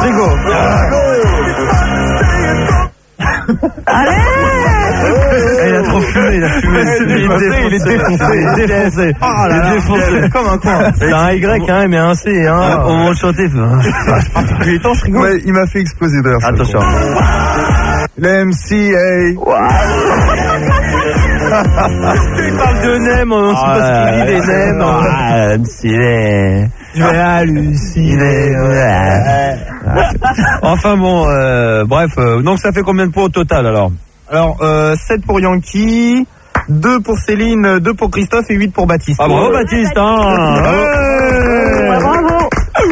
Frigo. Allez. Il a trop fumé, il a fumé. Il est défoncé. Oh là là, comme un coin. C'est un Y, un M et un C. Au moment de chanter, il est temps, Frigo. Il m'a fait exploser d'ailleurs. Attention. L'MCA. Il parle de NEM, on sait pas ce qu'il dit, les NEM. MCA. Je vais halluciner. Enfin bon, bref, donc ça fait combien de points au total alors? Alors, 7 pour Yankee, 2 pour Céline, 2 pour Christophe et 8 pour Baptiste. Ah bravo Baptiste, hein. Bravo.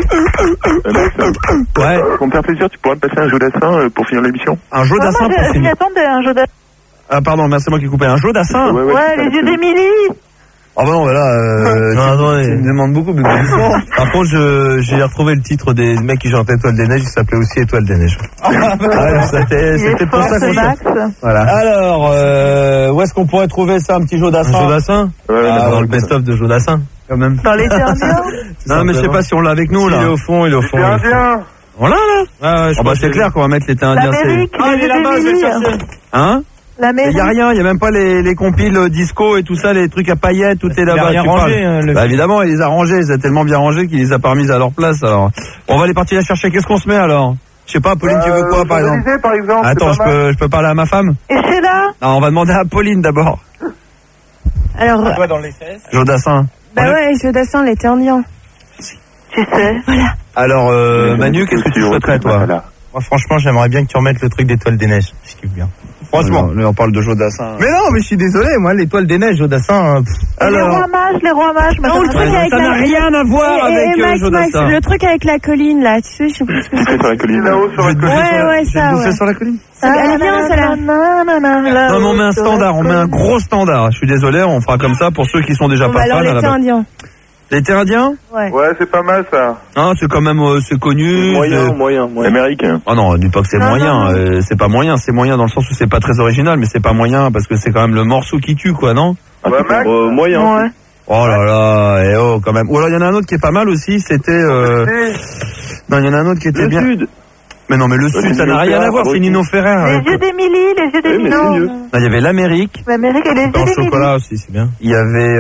Ouais. Pour me faire plaisir, tu pourrais me passer un jeu d'assin pour finir l'émission? Un jeu d'assin pour Je finir. attendais un jeu d'assin. Ah pardon, merci, c'est moi qui ai coupé. Un jeu d'assin? Ouais, les yeux d'Émilie. Ah bah non, mais là, tu me demandes beaucoup. Par contre, j'ai retrouvé le titre des mecs qui chantaient Étoile des Neiges, il s'appelait aussi Étoile des Neiges. C'était pour ça qu'on chante. Voilà. Alors, où est-ce qu'on pourrait trouver ça, un petit jeu d'assin? Un jeu d'assin? Dans le best-of de jeu d'assin, quand même. Dans les Indiens. Non, mais je sais pas si on l'a avec nous, là. Il est au fond, On l'a, là? Ah bah c'est clair qu'on va mettre l'été indien. L'Amérique, il est là-bas, je vais chercher. Hein? Il y a rien, il y a même pas les compiles disco et tout ça, les trucs à paillettes, tout est là-bas. Il a rien rangé, bah évidemment, il les a rangés, il les a tellement bien rangés qu'il les a pas remis à leur place. Alors, on va aller partir la chercher. Qu'est-ce qu'on se met alors? Je sais pas, Pauline, tu veux quoi par exemple? Attends, je peux parler à ma femme? Et c'est là? Non, on va demander à Pauline d'abord. Alors, dans les fesses. Jodassin. bah ouais, Jodassin, l'été indien. Tu sais. Voilà. Alors, Manu, qu'est-ce que tu souhaiterais toi? Moi, franchement, j'aimerais bien que tu remettes le truc d'Étoile des Neiges. Je kiffe bien. Franchement. Lui, on parle de Jodassin. Mais non, mais je suis désolé, moi, l'Étoile des Neiges, Jodassin. Les rois mages. Non, le truc avec ça n'a rien à voir avec Max, Jodassin. le truc avec la colline, là, tu sais, je sais pas ce que c'est. Sur la colline. Ouais, ça, ouais. Sur la colline. Elle est bien, celle-là. Non, mais on met un standard, on met un gros standard. Je suis désolé, on fera comme ça pour ceux qui sont déjà Bon, pas alors, fans. l'été indien. L'été indien? Ouais. Ouais, c'est pas mal ça. Ah, c'est quand même, c'est connu. Moyen. Américain. Ah non, dis pas que c'est Non, moyen. non. C'est pas moyen, c'est moyen dans le sens où c'est pas très original, mais c'est pas moyen parce que c'est quand même le morceau qui tue, quoi, non? Moyen. Ouais. Oh là là, et oh, quand même. Ou alors il y en a un autre qui est pas mal aussi, c'était. Non, il y en a un autre qui était bien. Sud. Mais non, mais le Sud, ça n'a rien à voir, c'est Nino Ferrer. Les yeux d'Émilie. c'est mieux. Il y avait l'Amérique. L'Amérique et les yeux Dans le d'Émilie. chocolat aussi, c'est bien. Il y avait.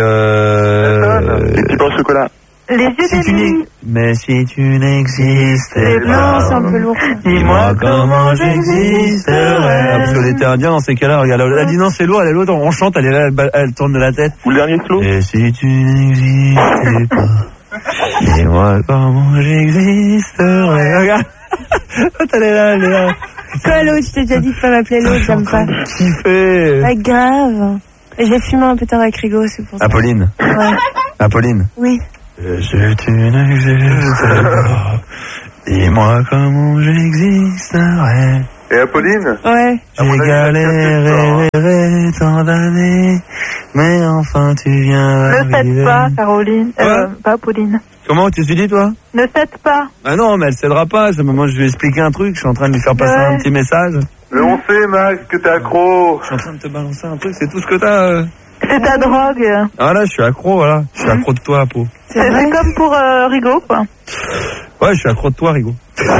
Les petits pains au chocolat. Les yeux d'Émilie. Mais si tu n'existais Non, pas. c'est un peu lourd. Dis-moi comment j'existerais. Parce que l'été indien, dans ces cas-là, regarde, elle a dit non, c'est lourd, elle est lourde, on chante, elle est là, elle tourne de la tête. Ou le dernier slow. Et si tu n'existais pas, dis-moi comment j'existerais. Regarde. Elle est là. Quoi, l'autre? Je t'ai déjà dit de pas m'appeler l'autre, j'aime pas. Kiffé. Ouais, grave. Et j'ai fumé un peu tard avec Rigo, c'est pour ça. Apolline. Ouais. Apolline. Oui. Si tu n'existais pas, dis-moi comment j'existerais. Et Apolline? Ouais. J'ai galéré tant d'années, mais enfin tu viens Ne cède pas, Caroline. Pas Pauline. Comment tu te dis toi? Ne cède pas. Ah non, mais elle cédera pas. Moi, je lui ai expliqué un truc. Je suis en train de lui faire passer un petit message. Mais on sait, Max, que t'es accro. Je suis en train de te balancer un truc. C'est tout ce que t'as. C'est ta drogue. Ah là, je suis accro, voilà. Je suis accro de toi, Pau. C'est vrai. C'est comme pour Rigo, quoi. Ouais, je suis accro de toi, Rigo.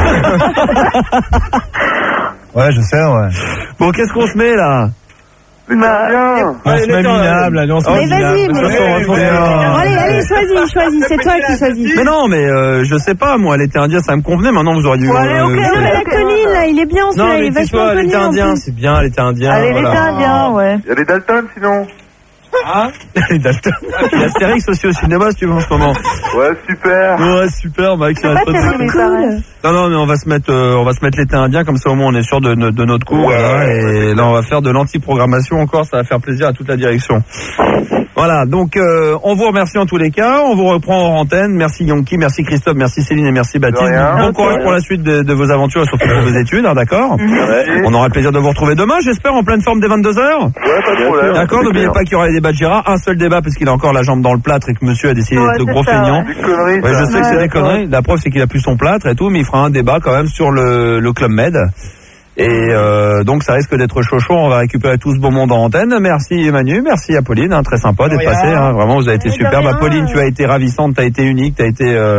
Ouais, je sais, ouais. Bon, qu'est-ce qu'on se met là? Mais c'est bien. On se met minable, allez, on se met Mais vas-y, mais. Allez, choisis, c'est toi qui choisis. Mais non, mais je sais pas, moi, l'été indien, ça me convenait. Maintenant, vous auriez eu. Allez, ok, Non, mais la colline, là, il est bien, Non, celui-là, il mais est vachement dis-toi, connu. l'été en indien, plus. c'est bien, l'été indien. Allez, les voilà. Indiens, ouais. Il y a les Dalton sinon. Ah, les Dalton. Il y a Astérix aussi au cinéma, si tu veux, en ce moment. Ouais, super. Ouais, super, Max. C'est pas terrible, Cool. Non, mais on va se mettre l'été indien, comme ça au moins on est sûr de notre coup. Voilà, et là on va faire de l'anti-programmation encore, ça va faire plaisir à toute la direction. Voilà, donc on vous remercie en tous les cas, on vous reprend en antenne. Merci Yonki, merci Christophe, merci Céline et merci Baptiste. Bon courage pour la suite de vos aventures et surtout pour vos études, hein, d'accord. On aura le plaisir de vous retrouver demain, j'espère, en pleine forme dès 22h. Ouais, pas de problème. D'accord, n'oubliez pas qu'il y aura les débats de Gérard, un seul débat parce qu'il a encore la jambe dans le plâtre et que monsieur a décidé d'être gros feignant. Des conneries, Ouais, je ça. sais que c'est des conneries. La preuve, c'est qu'il a plus son plâtre et tout, mais il fera un débat quand même sur le Club Med. Et donc ça risque d'être chaud. On va récupérer tout ce beau monde en antenne. Merci Manu, merci Apolline, hein, très sympa d'être passé. Hein, vraiment, vous avez été superbe. Apolline, tu as été ravissante, tu as été unique, tu as été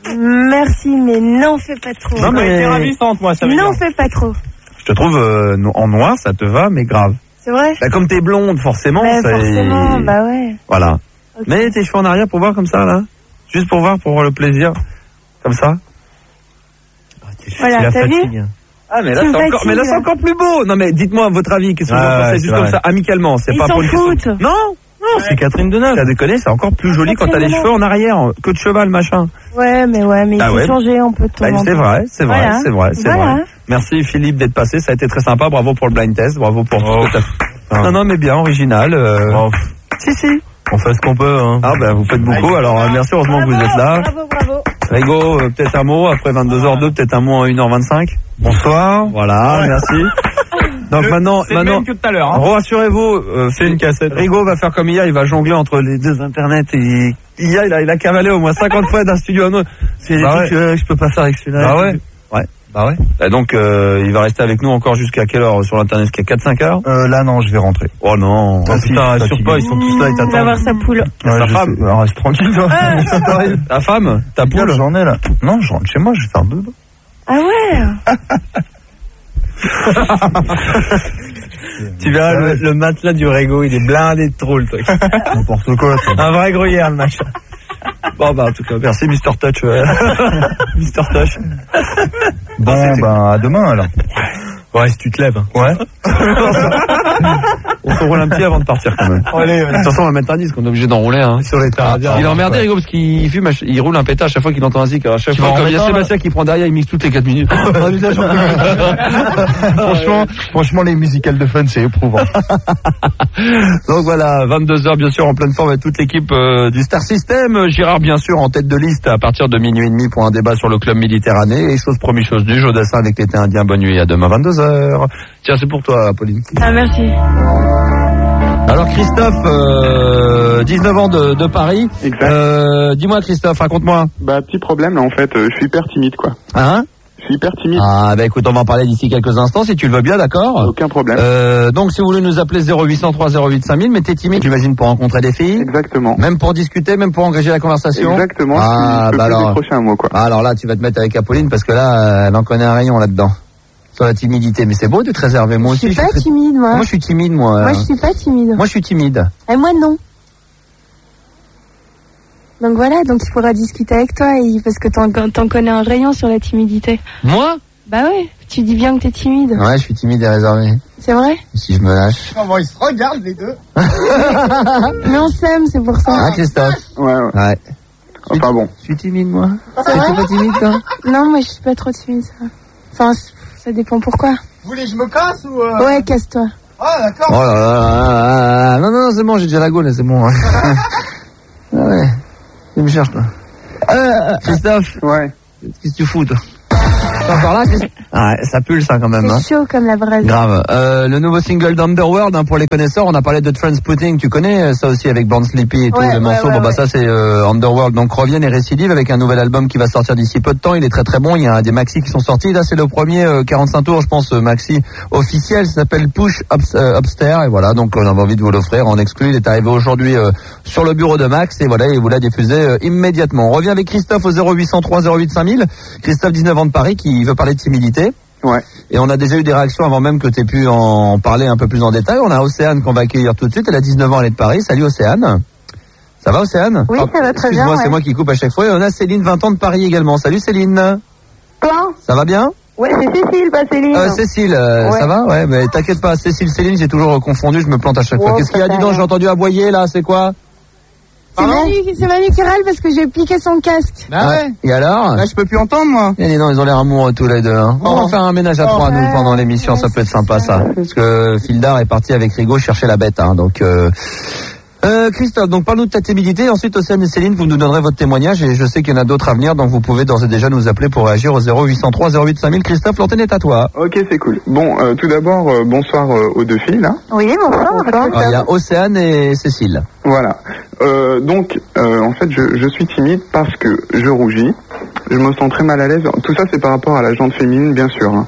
Merci, mais n'en fais pas trop. Non, mais t'es ravissante, moi, ça veut N'en dire. fais pas trop. je te trouve en noir, ça te va, mais grave. C'est vrai? Bah, comme t'es blonde, forcément, Bah, ça forcément, bah ouais. Voilà. Ok. Mais tes cheveux en arrière pour voir comme ça, là. Juste pour voir le plaisir. Comme ça. Voilà, t'as vu? Ah, mais là, Tu me c'est encore, fatigues, mais là, c'est là. encore plus beau. Non, mais dites-moi votre avis. Qu'est-ce que vous en pensez? c'est Juste comme vrai. ça, amicalement. C'est Ils pas s'en pour une question. foutent. Non, c'est Catherine Deneuve. T'as déconné, c'est encore plus joli quand t'as les Catherine cheveux en arrière. Que de cheval, machin. Ouais, mais il Ah faut ouais. changer un peu de temps Bah, en c'est temps. vrai, c'est vrai, Voilà. c'est vrai, c'est Voilà. vrai. Merci Philippe d'être passé, ça a été très sympa. Bravo pour le blind test, bravo pour tout ce que t'as fait. Non, mais bien, original. Si. On fait ce qu'on peut, hein. Ah, ben, vous faites beaucoup. Alors, merci, heureusement que vous êtes là. Bravo. Rigo, peut-être un mot, après 22h02, peut-être un mot en 1h25. Bonsoir. Voilà, merci. Donc maintenant, C'est le même que tout à l'heure, hein. rassurez-vous, C'est une cassette. Rigo va faire comme hier, il va jongler entre les deux internets et hier, il a cavalé au moins 50 fois d'un studio à un autre. C'est des Bah trucs que je peux pas faire avec celui-là. Bah ouais. Bah ouais. Et donc, il va rester avec nous encore jusqu'à quelle heure sur l'internet? Jusqu'à 4-5 heures? Là, non, je vais rentrer. Oh non. Oh putain, rassure pas, ils sont tous là, ils Il va t'attendent. voir sa poule. Sa femme. Reste tranquille, toi. Ta femme? Ta poule? J'en ai là. Non, je rentre chez moi, je vais faire dodo. Ah ouais? Tu verras le matelas du Rego, il est blindé de trop le truc. N'importe quoi, toi. Un vrai gruyère, le machin. Bon, bah, en tout cas, merci Mr. Touch. Mr. Touch. Bon, ben, à demain, alors. Ouais, si tu te lèves. Ouais. On se roule un petit avant de partir quand même. Allez, De toute façon, on va mettre un disque, on est obligé d'enrouler. Hein. sur les terrains. Il est emmerdé, Rigo, parce qu'il fume, il roule un pétard à chaque fois qu'il entend un zik. Alors, à chaque Tu fois, vas en comme il y a remettre un, Sébastien qui prend derrière, il mixe toutes les 4 minutes. Franchement, les musicales de fun, c'est éprouvant. Donc voilà, 22h, bien sûr, en pleine forme avec toute l'équipe du Star System. Gérard, bien sûr, en tête de liste à partir de minuit et demi pour un débat sur le club Méditerranée. Et chose promis, chose due, Jodassin avec l'été indien. Bonne nuit, à demain 22h. Tiens, c'est pour toi, Pauline. Ah, merci. Alors Christophe, 19 ans de Paris. Exact. Dis-moi Christophe, raconte-moi. Bah, petit problème, là, en fait, je suis hyper timide, quoi. Hein? Je suis hyper timide. Ah bah écoute, on va en parler d'ici quelques instants si tu le veux bien, d'accord? Aucun problème. Donc si vous voulez nous appeler 0803 08 5000, mais t'es timide, j'imagine, pour rencontrer des filles? Exactement. Même pour discuter, même pour engager la conversation? Exactement. Ah, je peux bah plus alors. décrocher un mot, quoi. Ah, alors là, tu vas te mettre avec Apolline parce que là, elle en connaît un rayon là-dedans. Sur la timidité. Mais c'est beau d'être réservé. Moi Je aussi, suis pas très- timide, moi. Moi, je suis timide, moi. Moi, je suis pas timide. Moi, je suis timide. Et moi, non. Donc voilà, donc il faudra discuter avec toi parce que t'en connais un rayon sur la timidité. Moi? Bah ouais, tu dis bien que t'es timide. Ouais, je suis timide et réservé. C'est vrai? Si je me lâche. Comment ils se regardent, les deux? Mais on s'aime, c'est pour ça. Hein, Christophe? Ouais. Ouais. Enfin bon. Je suis timide, moi. C'est vrai? T'es pas timide, toi? Non, moi je suis pas trop timide, ça. Enfin, ça dépend pourquoi. Vous voulez que je me casse ou Ouais, casse-toi. Ah, d'accord. Oh là là là là. Non, c'est bon, j'ai déjà la gaule, c'est bon. Ah ouais. Tu me cherches, toi. Christophe, Ouais. qu'est-ce que tu fous, toi? T'es encore là, Christophe? Ah, ouais, ça pue, ça, quand même, hein. C'est chaud comme la braise. Grave. Le nouveau single d'Underworld, hein, pour les connaisseurs, on a parlé de Transpotting, tu connais ça aussi avec Born Sleepy et tout, Ouais, le morceau. ouais, Bon bah ouais. ça c'est Underworld, donc reviennent et récidive avec un nouvel album qui va sortir d'ici peu de temps. Il est très très bon. Il y a des maxi qui sont sortis. Là c'est le premier 45 tours, je pense, maxi officiel. Ça s'appelle Push Upstairs et voilà. Donc on avait envie de vous l'offrir en exclu. Il est arrivé aujourd'hui sur le bureau de Max et voilà, il vous l'a diffusé immédiatement. On revient avec Christophe au 0803 08 5000. Christophe, 19 ans de Paris, qui veut parler de timidité. Ouais. Et on a déjà eu des réactions avant même que tu aies pu en parler un peu plus en détail. On a Océane qu'on va accueillir tout de suite. Elle a 19 ans, elle est de Paris. Salut Océane. Ça va Océane? Oui, ça va très bien, Excuse-moi, ouais. c'est moi qui coupe à chaque fois. Et on a Céline, 20 ans de Paris également. Salut Céline. Toi? Ça va bien? Ouais, c'est Cécile, pas Céline. Cécile, Ouais. ça va? Ouais, mais t'inquiète pas. Cécile, Céline, j'ai toujours confondu. Je me plante à chaque fois. Ouais, Qu'est-ce qu'il y a? ça Dis fait donc, rien. j'ai entendu aboyer là. C'est quoi? C'est Manu qui râle parce que j'ai piqué son casque. Ah ouais. Et alors? Là, je peux plus entendre, moi. Eh, dis donc, ils ont l'air amoureux tous les deux. Hein. On va faire un ménage à trois, nous, ouais, pendant l'émission. Ça peut être sympa, ça. Parce que Fildar est parti avec Rigo chercher la bête. Hein. Donc, Christophe, donc parle-nous de ta timidité. Ensuite, Océane et Céline, vous nous donnerez votre témoignage. Et je sais qu'il y en a d'autres à venir. Donc, vous pouvez d'ores et déjà nous appeler pour réagir au 0803 08 5000. Christophe, l'antenne est à toi. Ok, c'est cool. Bon, tout d'abord, bonsoir aux deux filles, là. Oui, bonsoir. Alors, il y a Océane et Cécile. Voilà. Donc, en fait, je suis timide parce que je rougis. Je me sens très mal à l'aise. Tout ça, c'est par rapport à la jante féminine, bien sûr. Hein.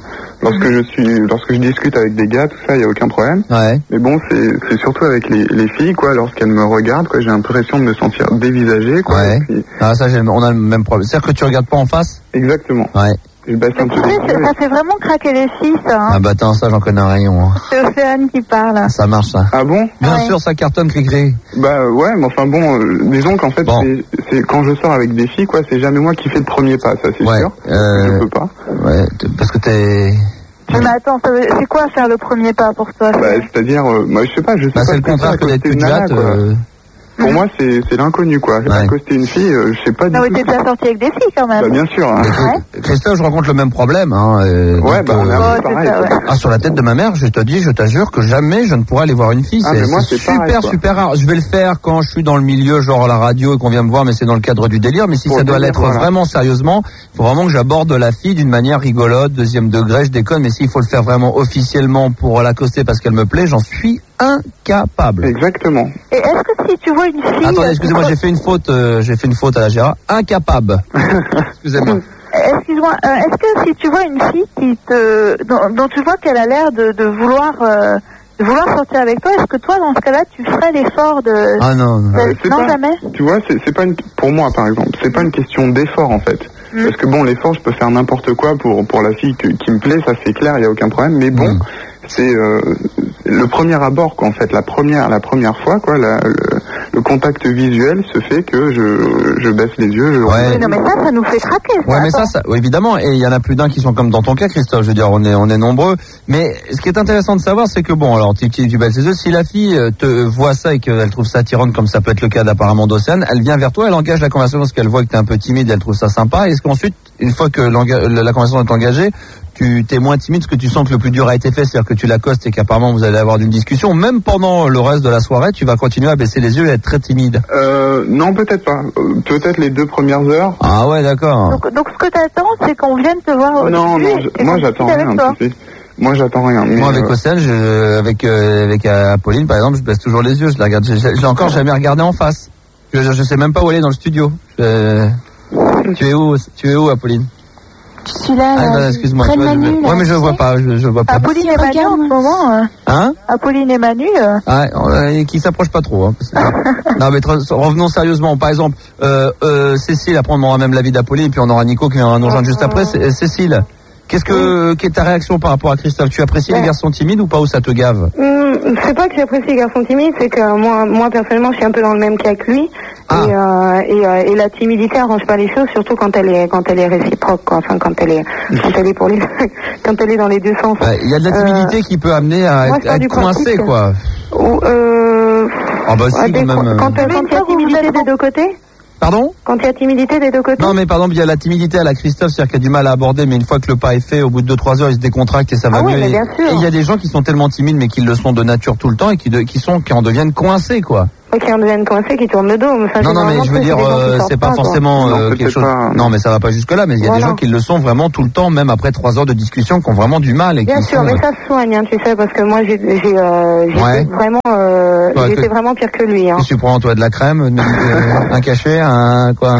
lorsque je discute avec des gars, tout ça, il y a aucun problème. Ouais. Mais bon, c'est surtout avec les filles, quoi. Lorsqu'elles me regardent, quoi, j'ai l'impression de me sentir dévisagé, quoi. Ouais. Puis... Ah, ça, on a le même problème. C'est-à-dire que tu regardes pas en face? Exactement. Ouais. Je baisse un Mais tu peu. sais, ça fait vraiment craquer les filles, ça. Hein. Ah bah attends, ça j'en connais un rayon. Hein. C'est Océane qui parle. Ça marche ça. Ah bon? Bien Ouais. sûr, ça cartonne, Cricri. Bah ouais, mais enfin bon, disons qu'en fait, Bon. c'est quand je sors avec des filles, quoi, c'est jamais moi qui fais le premier pas, ça c'est Ouais. sûr. Je peux pas. Ouais, parce que t'es... Mais attends, c'est quoi faire le premier pas pour toi? Bah, c'est-à-dire, moi je sais pas Bah pas c'est le ce que contraire que d'être accoster plus une nana, jatte. quoi. Pour moi, c'est l'inconnu, quoi. Ouais. Accoster une fille, je sais pas du Non, mais tout. t'es déjà sorti avec des filles quand même. Bah bien sûr. Hein. Christophe, je rencontre le même problème. Hein, Ouais, donc, bah on est un Oh, peu c'est pareil. ça, ouais. Ah, sur la tête de ma mère, je t'assure que jamais je ne pourrai aller voir une fille. Ah, mais moi, c'est super, pareil, quoi. super rare. Je vais le faire quand je suis dans le milieu, genre à la radio et qu'on vient me voir, mais c'est dans le cadre du délire. Mais si Pour ça le doit délire, l'être voilà. vraiment sérieusement, il faut vraiment que j'aborde la fille d'une manière rigolote, deuxième degré, je déconne. Mais s'il faut le faire vraiment officiellement pour l'accoster parce qu'elle me plaît, j'en suis incapable. Exactement. Et est-ce que si tu vois une fille... Attendez, excusez-moi, j'ai fait une faute à la Gérard. Incapable. Excusez-moi. Excuse-moi, est-ce que si tu vois une fille dont tu vois qu'elle a l'air de vouloir sortir avec toi, est-ce que toi, dans ce cas-là, tu ferais l'effort de... Ah non, non. c'est non, pas- jamais. Tu vois, c'est pas pour moi par exemple, c'est pas une question d'effort en fait. Parce que bon, l'effort, je peux faire n'importe quoi pour la fille qui me plaît, ça c'est clair, il y a aucun problème. Mais bon, c'est le premier abord quoi, en fait, la première fois quoi, le contact visuel se fait que je baisse les yeux. Je Ouais. Oui, non, mais ça nous fait craquer. Ouais, mais Attends. ça, oui, évidemment, et il y en a plus d'un qui sont comme dans ton cas, Christophe. Je veux dire, on est nombreux. Mais ce qui est intéressant de savoir, c'est que bon, alors tu baisses les yeux. Si la fille te voit ça et qu'elle trouve ça attirante, comme ça peut être le cas d'apparemment d'Océane, elle vient vers toi, elle engage la conversation parce qu'elle voit que t'es un peu timide, elle trouve ça sympa. Est-ce qu'ensuite, une fois que la conversation est engagée, tu t'es moins timide parce que tu sens que le plus dur a été fait, c'est-à-dire que tu l'accostes et qu'apparemment vous allez avoir une discussion, même pendant le reste de la soirée, tu vas continuer à baisser les yeux et être très timide. Non, peut-être pas. Peut-être les 2 premières heures. Ah ouais, d'accord. Donc ce que t'attends, c'est qu'on vienne te voir au Non, début non, et moi qu'on j'attends discute avec rien. toi. Tu sais. Moi j'attends rien. Mais, Moi, avec Océane, avec Apolline, par exemple, je baisse toujours les yeux. Je la regarde. Je l'ai encore jamais regardé en face. Je sais même pas où elle est dans le studio. Tu es où, Apolline? Je suis là, Ah, bah, excuse-moi. près de tu vois, Manu. ouais, mais je vois pas. Je vois pas. Apolline Si, et Manu regarde. en ce moment. Hein? Apolline et Manu. Et qui s'approche pas trop. Hein, parce que- non, mais revenons sérieusement. Par exemple, Cécile. Après, on aura même l'avis d'Apolline, puis on aura Nico qui viendra nous rejoindre juste après. Cécile. Quelle est ta réaction par rapport à Christophe? Tu apprécies les garçons timides ou pas, ou ça te gave? C'est pas que j'apprécie les garçons timides, c'est que moi personnellement, je suis un peu dans le même cas que lui. Ah. Et la timidité arrange pas les choses, surtout quand elle est réciproque, quoi. Enfin, quand elle est pour les, quand elle est dans les deux sens. Il y a de la timidité qui peut amener à moi, je pars être du coincé, principe quoi. Ou, Ah bah si, quand même. quand il y a timidité des deux côtés. Pardon? Quand il y a timidité des deux côtés. Non, mais par exemple, il y a la timidité à la Christophe, c'est-à-dire qu'il y a du mal à aborder, mais une fois que le pas est fait, au bout de 2-3 heures, il se décontracte et ça va Ah oui, mieux. mais bien sûr. Et il y a des gens qui sont tellement timides, mais qui le sont de nature tout le temps et qui en deviennent coincés, quoi. Qui en deviennent coincés, qui tournent le dos. Enfin, Non, mais je veux dire, c'est pas forcément Non, quelque peut-être chose. pas. Non, mais ça va pas jusque là. Mais il y a des gens qui le sont vraiment tout le temps, même après 3 heures de discussion, qui ont vraiment du mal et Bien qui sûr, sont... mais ça se soigne, hein, tu sais, parce que moi Ouais. j'étais vraiment pire que lui. Hein. Qu'est-ce que tu prends, toi, de la crème, un cachet, un quoi?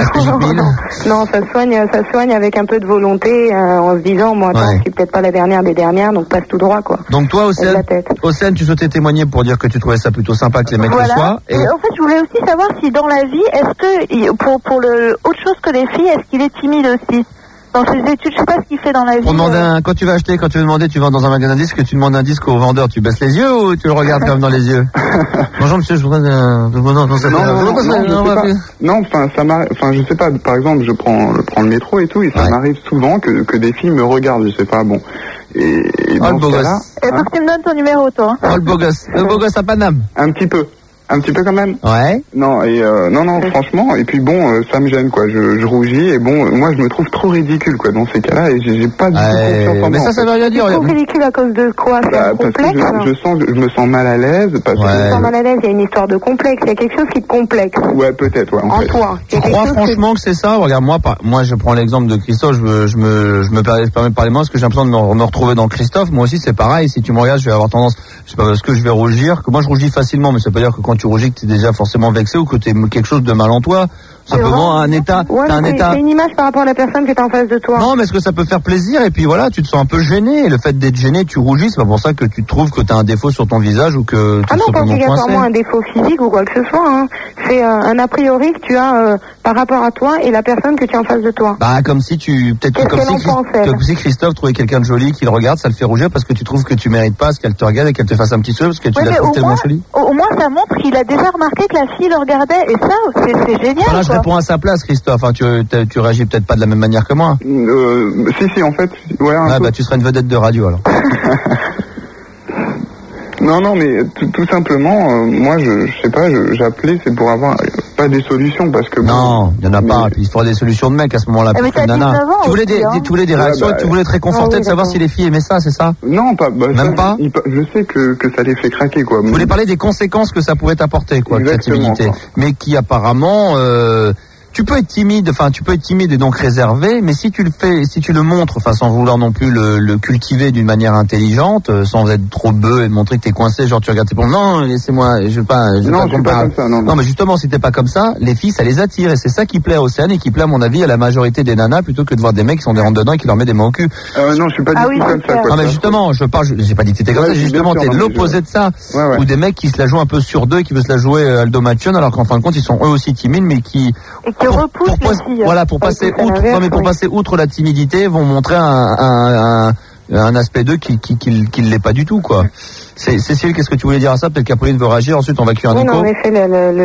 Non, ça se soigne avec un peu de volonté, en se disant, moi, attends, je suis peut-être pas la dernière des dernières, donc passe tout droit, quoi. Donc toi, Océane, tu souhaitais témoigner pour dire que tu trouvais ça plutôt sympa que les mecs le soient. Et en fait, je voulais aussi savoir si dans la vie, est-ce que pour autre chose que les filles, est-ce qu'il est timide aussi? Dans ses études, je sais pas ce qu'il fait dans la vie. Pour demander quand tu vas demander, tu vas dans un magasin de disques, tu demandes un disque au vendeur, tu baisses les yeux ou tu le regardes quand même dans les yeux? Bonjour monsieur, je voudrais non, enfin, je sais pas, par exemple, je prends le métro et tout, et ça m'arrive souvent que des filles me regardent, je sais pas, bon. Et oh, le beau gosse. Et faut que tu me donnes ton numéro, toi. Oh, le beau gosse à Paname. Un petit peu quand même. Ouais. Non, et non, franchement, et puis bon, ça me gêne, quoi. Je rougis, et bon, moi, je me trouve trop ridicule, quoi, dans ces cas-là, et j'ai pas du tout confiance en moi. Mais ça veut rien dire. Tu es ridicule à cause de quoi? C'est un complexe? Parce que je me sens mal à l'aise. Parce que Tu te sens mal à l'aise, il y a une histoire de complexe, il y a quelque chose qui te complexe. Ouais, peut-être, ouais, en fait. Toi. Tu crois franchement que c'est ça? Regarde, moi, je prends l'exemple de Christophe, je me permets de parler moi, parce que j'ai l'impression de me retrouver dans Christophe. Moi aussi, c'est pareil. Si tu me regardes, je vais avoir tendance, c'est pas parce que je vais rougir, que moi, je rougis facilement, mais ça veut pas dire que quand tu rougis, que tu es déjà forcément vexé ou que tu as quelque chose de mal en toi. Simplement un état, Ouais, t'as un mais état. c'est une image par rapport à la personne qui est en face de toi. Non, mais est-ce que ça peut faire plaisir? Et puis voilà, tu te sens un peu gêné. Et le fait d'être gêné, tu rougis. C'est pas pour ça que tu trouves que t'as un défaut sur ton visage ou que tu Ah es non, pas simplement obligatoirement coincé. un défaut physique ou quoi que ce soit. Hein. C'est un a priori que tu as par rapport à toi et la personne que tu as en face de toi. Bah, comme si tu, peut-être Qu'est-ce comme qu'elle si, en pense, elle comme si Christophe trouvait quelqu'un de joli qui le regarde, ça le fait rougir parce que tu trouves que tu mérites pas ce qu'elle te regarde et qu'elle te fasse un petit sourire parce que tu Ouais, la mais trouves au tellement moins, jolie. au moins, ça montre qu'il a déjà remarqué que la fille le regardait. Et ça, c'est génial. Voilà, je quoi. réponds à sa place, Christophe. Hein, tu réagis peut-être pas de la même manière que moi. Si, en fait, ouais, un Ah, peu. bah, tu seras une vedette de radio alors. Non, mais tout simplement, moi, je sais pas, j'appelais, c'est pour avoir pas des solutions, parce que... Non, il y en a pas. Et puis il faudrait des solutions de mec à ce moment-là. Mais Pour t'as une nana. 19 ans Tu voulais aussi, hein. tu voulais des réactions, Ouais, et tu voulais te réconforter Ah oui, de savoir d'accord. si les filles aimaient ça, c'est ça? Non, pas... Bah, Même ça, pas je sais que ça les fait craquer, quoi. Tu voulais parler des conséquences que ça pouvait t'apporter, quoi, cette Exactement, timidité. quoi. Mais qui apparemment, tu peux être timide, et donc réservé, mais si tu le montres, enfin sans vouloir non plus le cultiver d'une manière intelligente, sans être trop bœuf et montrer que t'es coincé, genre tu regardes tes pompes, non, laissez-moi, je veux pas Non, je suis pas comparer. comme ça, non. Non, mais justement, si t'es pas comme ça, les filles, ça les attire, et c'est ça qui plaît à Océane et qui plaît à mon avis à la majorité des nanas, plutôt que de voir des mecs qui sont des rentre-dedans et qui leur mettent des mains au cul. Non, je suis pas Ah du oui, tout c'est comme ça, clair. quoi. Non mais justement, j'ai pas dit que t'étais comme Ouais, ça, bien justement sûr, t'es non, mais l'opposé de ça. Ouais. Ou des mecs qui se la jouent un peu sur deux, qui veulent se la jouer Aldo Machon, alors qu'en fin de compte ils sont eux aussi timides, mais qui Et qui repousse les filles. voilà, pour passer écoute, à outre, l'inverse, non mais pour oui. passer outre la timidité, vont montrer un aspect d'eux qui l'est pas du tout, quoi. Cécile, qu'est-ce que tu voulais dire à ça? Peut-être qu'Apolline veut réagir, ensuite on va cuire Oui, Nico. non, en effet,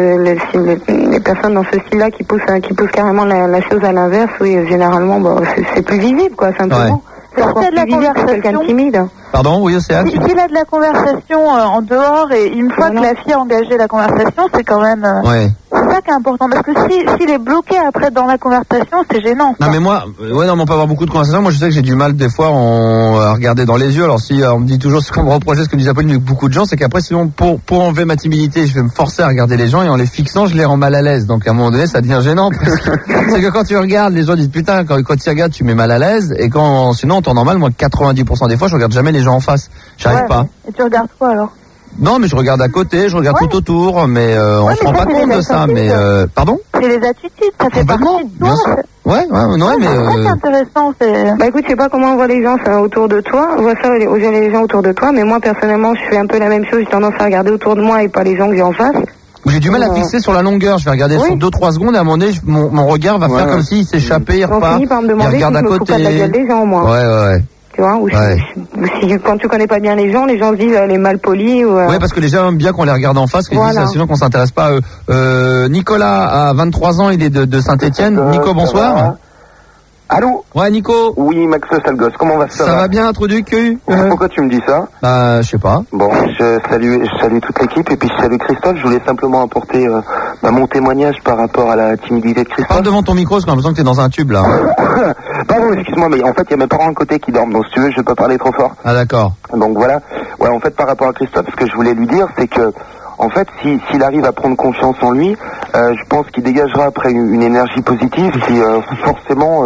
les personnes dans ce style-là qui poussent carrément la chose à l'inverse, oui, généralement, bon, c'est plus visible, quoi, simplement. C'est Parce encore qu'il y a de plus la visible que quelqu'un de timide. Pardon, oui, Océane, tu dis. S'il a de la conversation en dehors et une fois que la fille a engagé la conversation, c'est quand même... Ouais. C'est ça qui est important. Parce que s'il est bloqué après dans la conversation, c'est gênant. quoi. Non mais moi, ouais non, mais on peut avoir beaucoup de conversations. Moi je sais que j'ai du mal des fois à regarder dans les yeux. Alors si on me dit toujours ce qu'on me reprochait, ce que disait Apolline, beaucoup de gens, c'est qu'après sinon pour enlever ma timidité, je vais me forcer à regarder les gens et en les fixant, je les rends mal à l'aise. Donc à un moment donné, ça devient gênant. Parce que c'est que quand tu regardes, les gens disent putain, quand tu regardes, tu mets mal à l'aise. Et sinon en temps normal, moi 90% des fois, je regarde jamais les gens en face. J'arrive Ouais, pas. Et tu regardes quoi alors? Non mais je regarde à côté, je regarde tout autour, mais on Ouais, se mais rend ça, pas c'est compte les de ça. attitudes. Mais pardon. C'est les attitudes, ça fait Complètement, partie de toi. bien sûr. Ouais, mais C'est ça qui est intéressant. Bah écoute, je sais pas comment on voit les gens autour de toi, on voit ça les gens autour de toi, mais moi personnellement, je fais un peu la même chose, j'ai tendance à regarder autour de moi et pas les gens que j'ai en face. J'ai du mal à fixer sur la longueur. Je vais regarder sur 2-3 secondes et à un moment donné, mon regard va faire comme s'il s'échappait, il On repart. finit par me Il demander si regarde je à me fous côté. pas de la gueule des gens, moi. Ouais. Tu vois, ou si quand tu connais pas bien les gens se disent elle est mal polie ou... Ouais, parce que les gens aiment bien qu'on les regarde en face, qu'ils disent ça, sinon qu'on s'intéresse pas à eux. Nicolas a 23 ans, il est de Saint-Étienne. Nico, bonsoir. Allô? Ouais, Nico. Oui, Max Salgos, comment va ça? Ça va bien, trou du cul? Pourquoi tu me dis ça? Bah, je sais pas. Bon, je salue toute l'équipe et puis je salue Christophe. Je voulais simplement apporter mon témoignage par rapport à la timidité de Christophe. Parle devant ton micro, parce qu'on a l'impression que t'es dans un tube, là. Pardon, excuse-moi, mais en fait, il y a mes parents à côté qui dorment, donc si tu veux, je vais pas parler trop fort. Ah, d'accord. Donc voilà. Ouais, en fait, par rapport à Christophe, ce que je voulais lui dire, c'est que, en fait, s'il arrive à prendre confiance en lui, je pense qu'il dégagera après une énergie positive qui forcément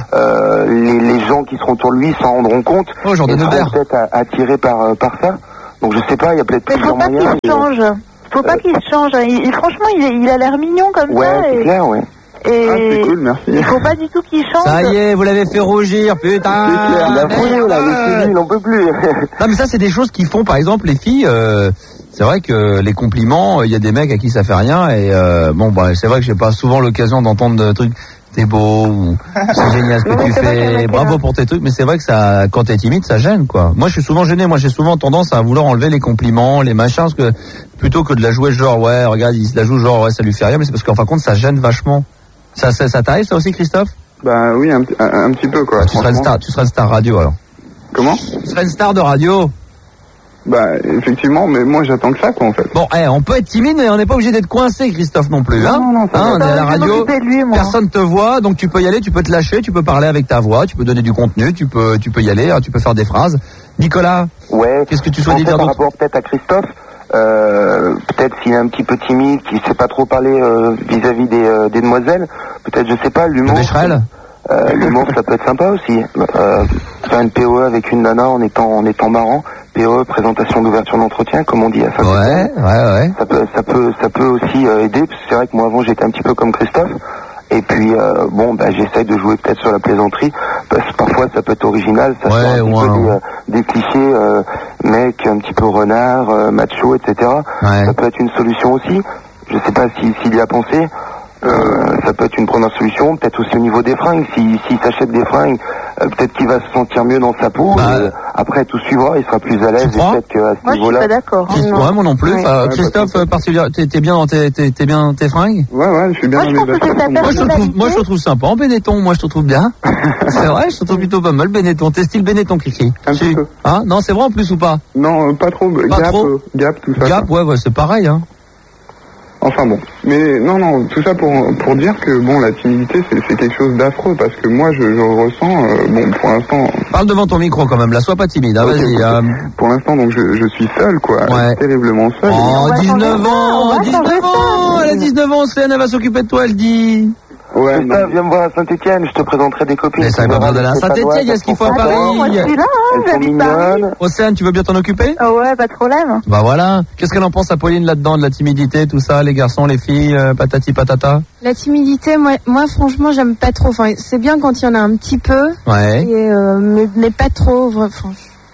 les gens qui seront autour de lui s'en rendront compte et seront peut-être attirés par ça. Donc je sais pas, il y a peut-être plusieurs moyens. Faut pas qu'il se change. Franchement, il a l'air mignon comme ça. Ouais, c'est clair, ouais. Et c'est cool, merci. Il faut pas du tout qu'il change. Ça y est, vous l'avez fait rougir, putain. C'est clair, la fouille, là, les filles, on peut plus. Non, mais ça, c'est des choses qui font, par exemple, les filles. C'est vrai que les compliments, il y a des mecs à qui ça fait rien. Et bon, bah, c'est vrai que j'ai pas souvent l'occasion d'entendre de trucs. T'es beau, ou c'est génial ce que tu fais, bravo pour tes trucs, mais c'est vrai que ça, quand t'es timide, ça gêne, quoi. Moi, je suis souvent gêné, moi, j'ai souvent tendance à vouloir enlever les compliments, les machins, parce que, plutôt que de la jouer genre, ouais, regarde, il se la joue genre, ouais, ça lui fait rien, mais c'est parce qu'en fin de compte, ça gêne vachement. Ça t'arrive, ça aussi, Christophe? Bah oui, un petit peu, quoi. Tu seras une star radio, alors. Comment? Tu seras une star de radio. Bah, effectivement, mais moi j'attends que ça, quoi, en fait. Bon, on peut être timide, mais on n'est pas obligé d'être coincé, Christophe, non plus, hein. Non, on est à la radio, personne te voit, donc tu peux y aller, tu peux te lâcher, tu peux parler avec ta voix, tu peux donner du contenu, tu peux y aller, tu peux faire des phrases. Nicolas, ouais. Qu'est-ce que tu souhaites dire par rapport peut-être à Christophe, peut-être s'il est un petit peu timide, qu'il sait pas trop parler vis-à-vis des demoiselles, peut-être, je sais pas, l'humour. L'humour, ça peut être sympa aussi. Faire une POE avec une nana en étant marrant, PE, présentation d'ouverture d'entretien, comme on dit à Ouais. Ça peut aussi aider, parce que c'est vrai que moi avant j'étais un petit peu comme Christophe. Et puis j'essaye de jouer peut-être sur la plaisanterie, parce que parfois ça peut être original, ça sort un petit peu des clichés, mec un petit peu renard, macho, etc. Ça peut être une solution aussi. Je sais pas s'il y a pensé. Ça peut être une première solution, peut-être aussi au niveau des fringues. S'il s'achète des fringues, peut-être qu'il va se sentir mieux dans sa peau. Et après, tout suivra, il sera plus à l'aise. Et peut-être qu'à ce niveau-là. Je suis pas d'accord. Ouais, moi non plus. Ouais. Christophe, t'es bien dans tes fringues? Ouais, je suis bien dans mes vêtements. Moi, je te trouve sympa en Benetton. Moi, je te trouve bien. C'est vrai, je te trouve plutôt pas mal, Benetton. T'es style Benetton, Kiki. Un petit peu. Hein? Non, c'est vrai en plus ou pas? Non, pas trop. Gap, tout ça. Gap, ouais, c'est pareil, hein. Enfin bon, mais non, tout ça pour dire que bon, la timidité c'est quelque chose d'affreux, parce que moi je ressens, pour l'instant... Parle devant ton micro quand même, là, sois pas timide, hein, okay, vas-y. Pour l'instant, donc je suis seul, quoi, terriblement seul. Oh, 19 ans, elle a 19 ans, Céline, elle va s'occuper de toi, elle dit... Ouais, viens me voir à Saint-Etienne, je te présenterai des copines. Mais ça va pas d'aller à Saint-Etienne, il y a ce qu'il faut à Paris. Moi je suis là, j'habite Paris. Océane, tu veux bien t'en occuper? Ouais, pas de problème. Bah voilà. Qu'est-ce qu'elle en pense, Apolline, là-dedans, de la timidité, tout ça, les garçons, les filles, patati patata? La timidité, moi franchement, j'aime pas trop. Enfin, c'est bien quand il y en a un petit peu. Ouais. Mais pas trop, franchement.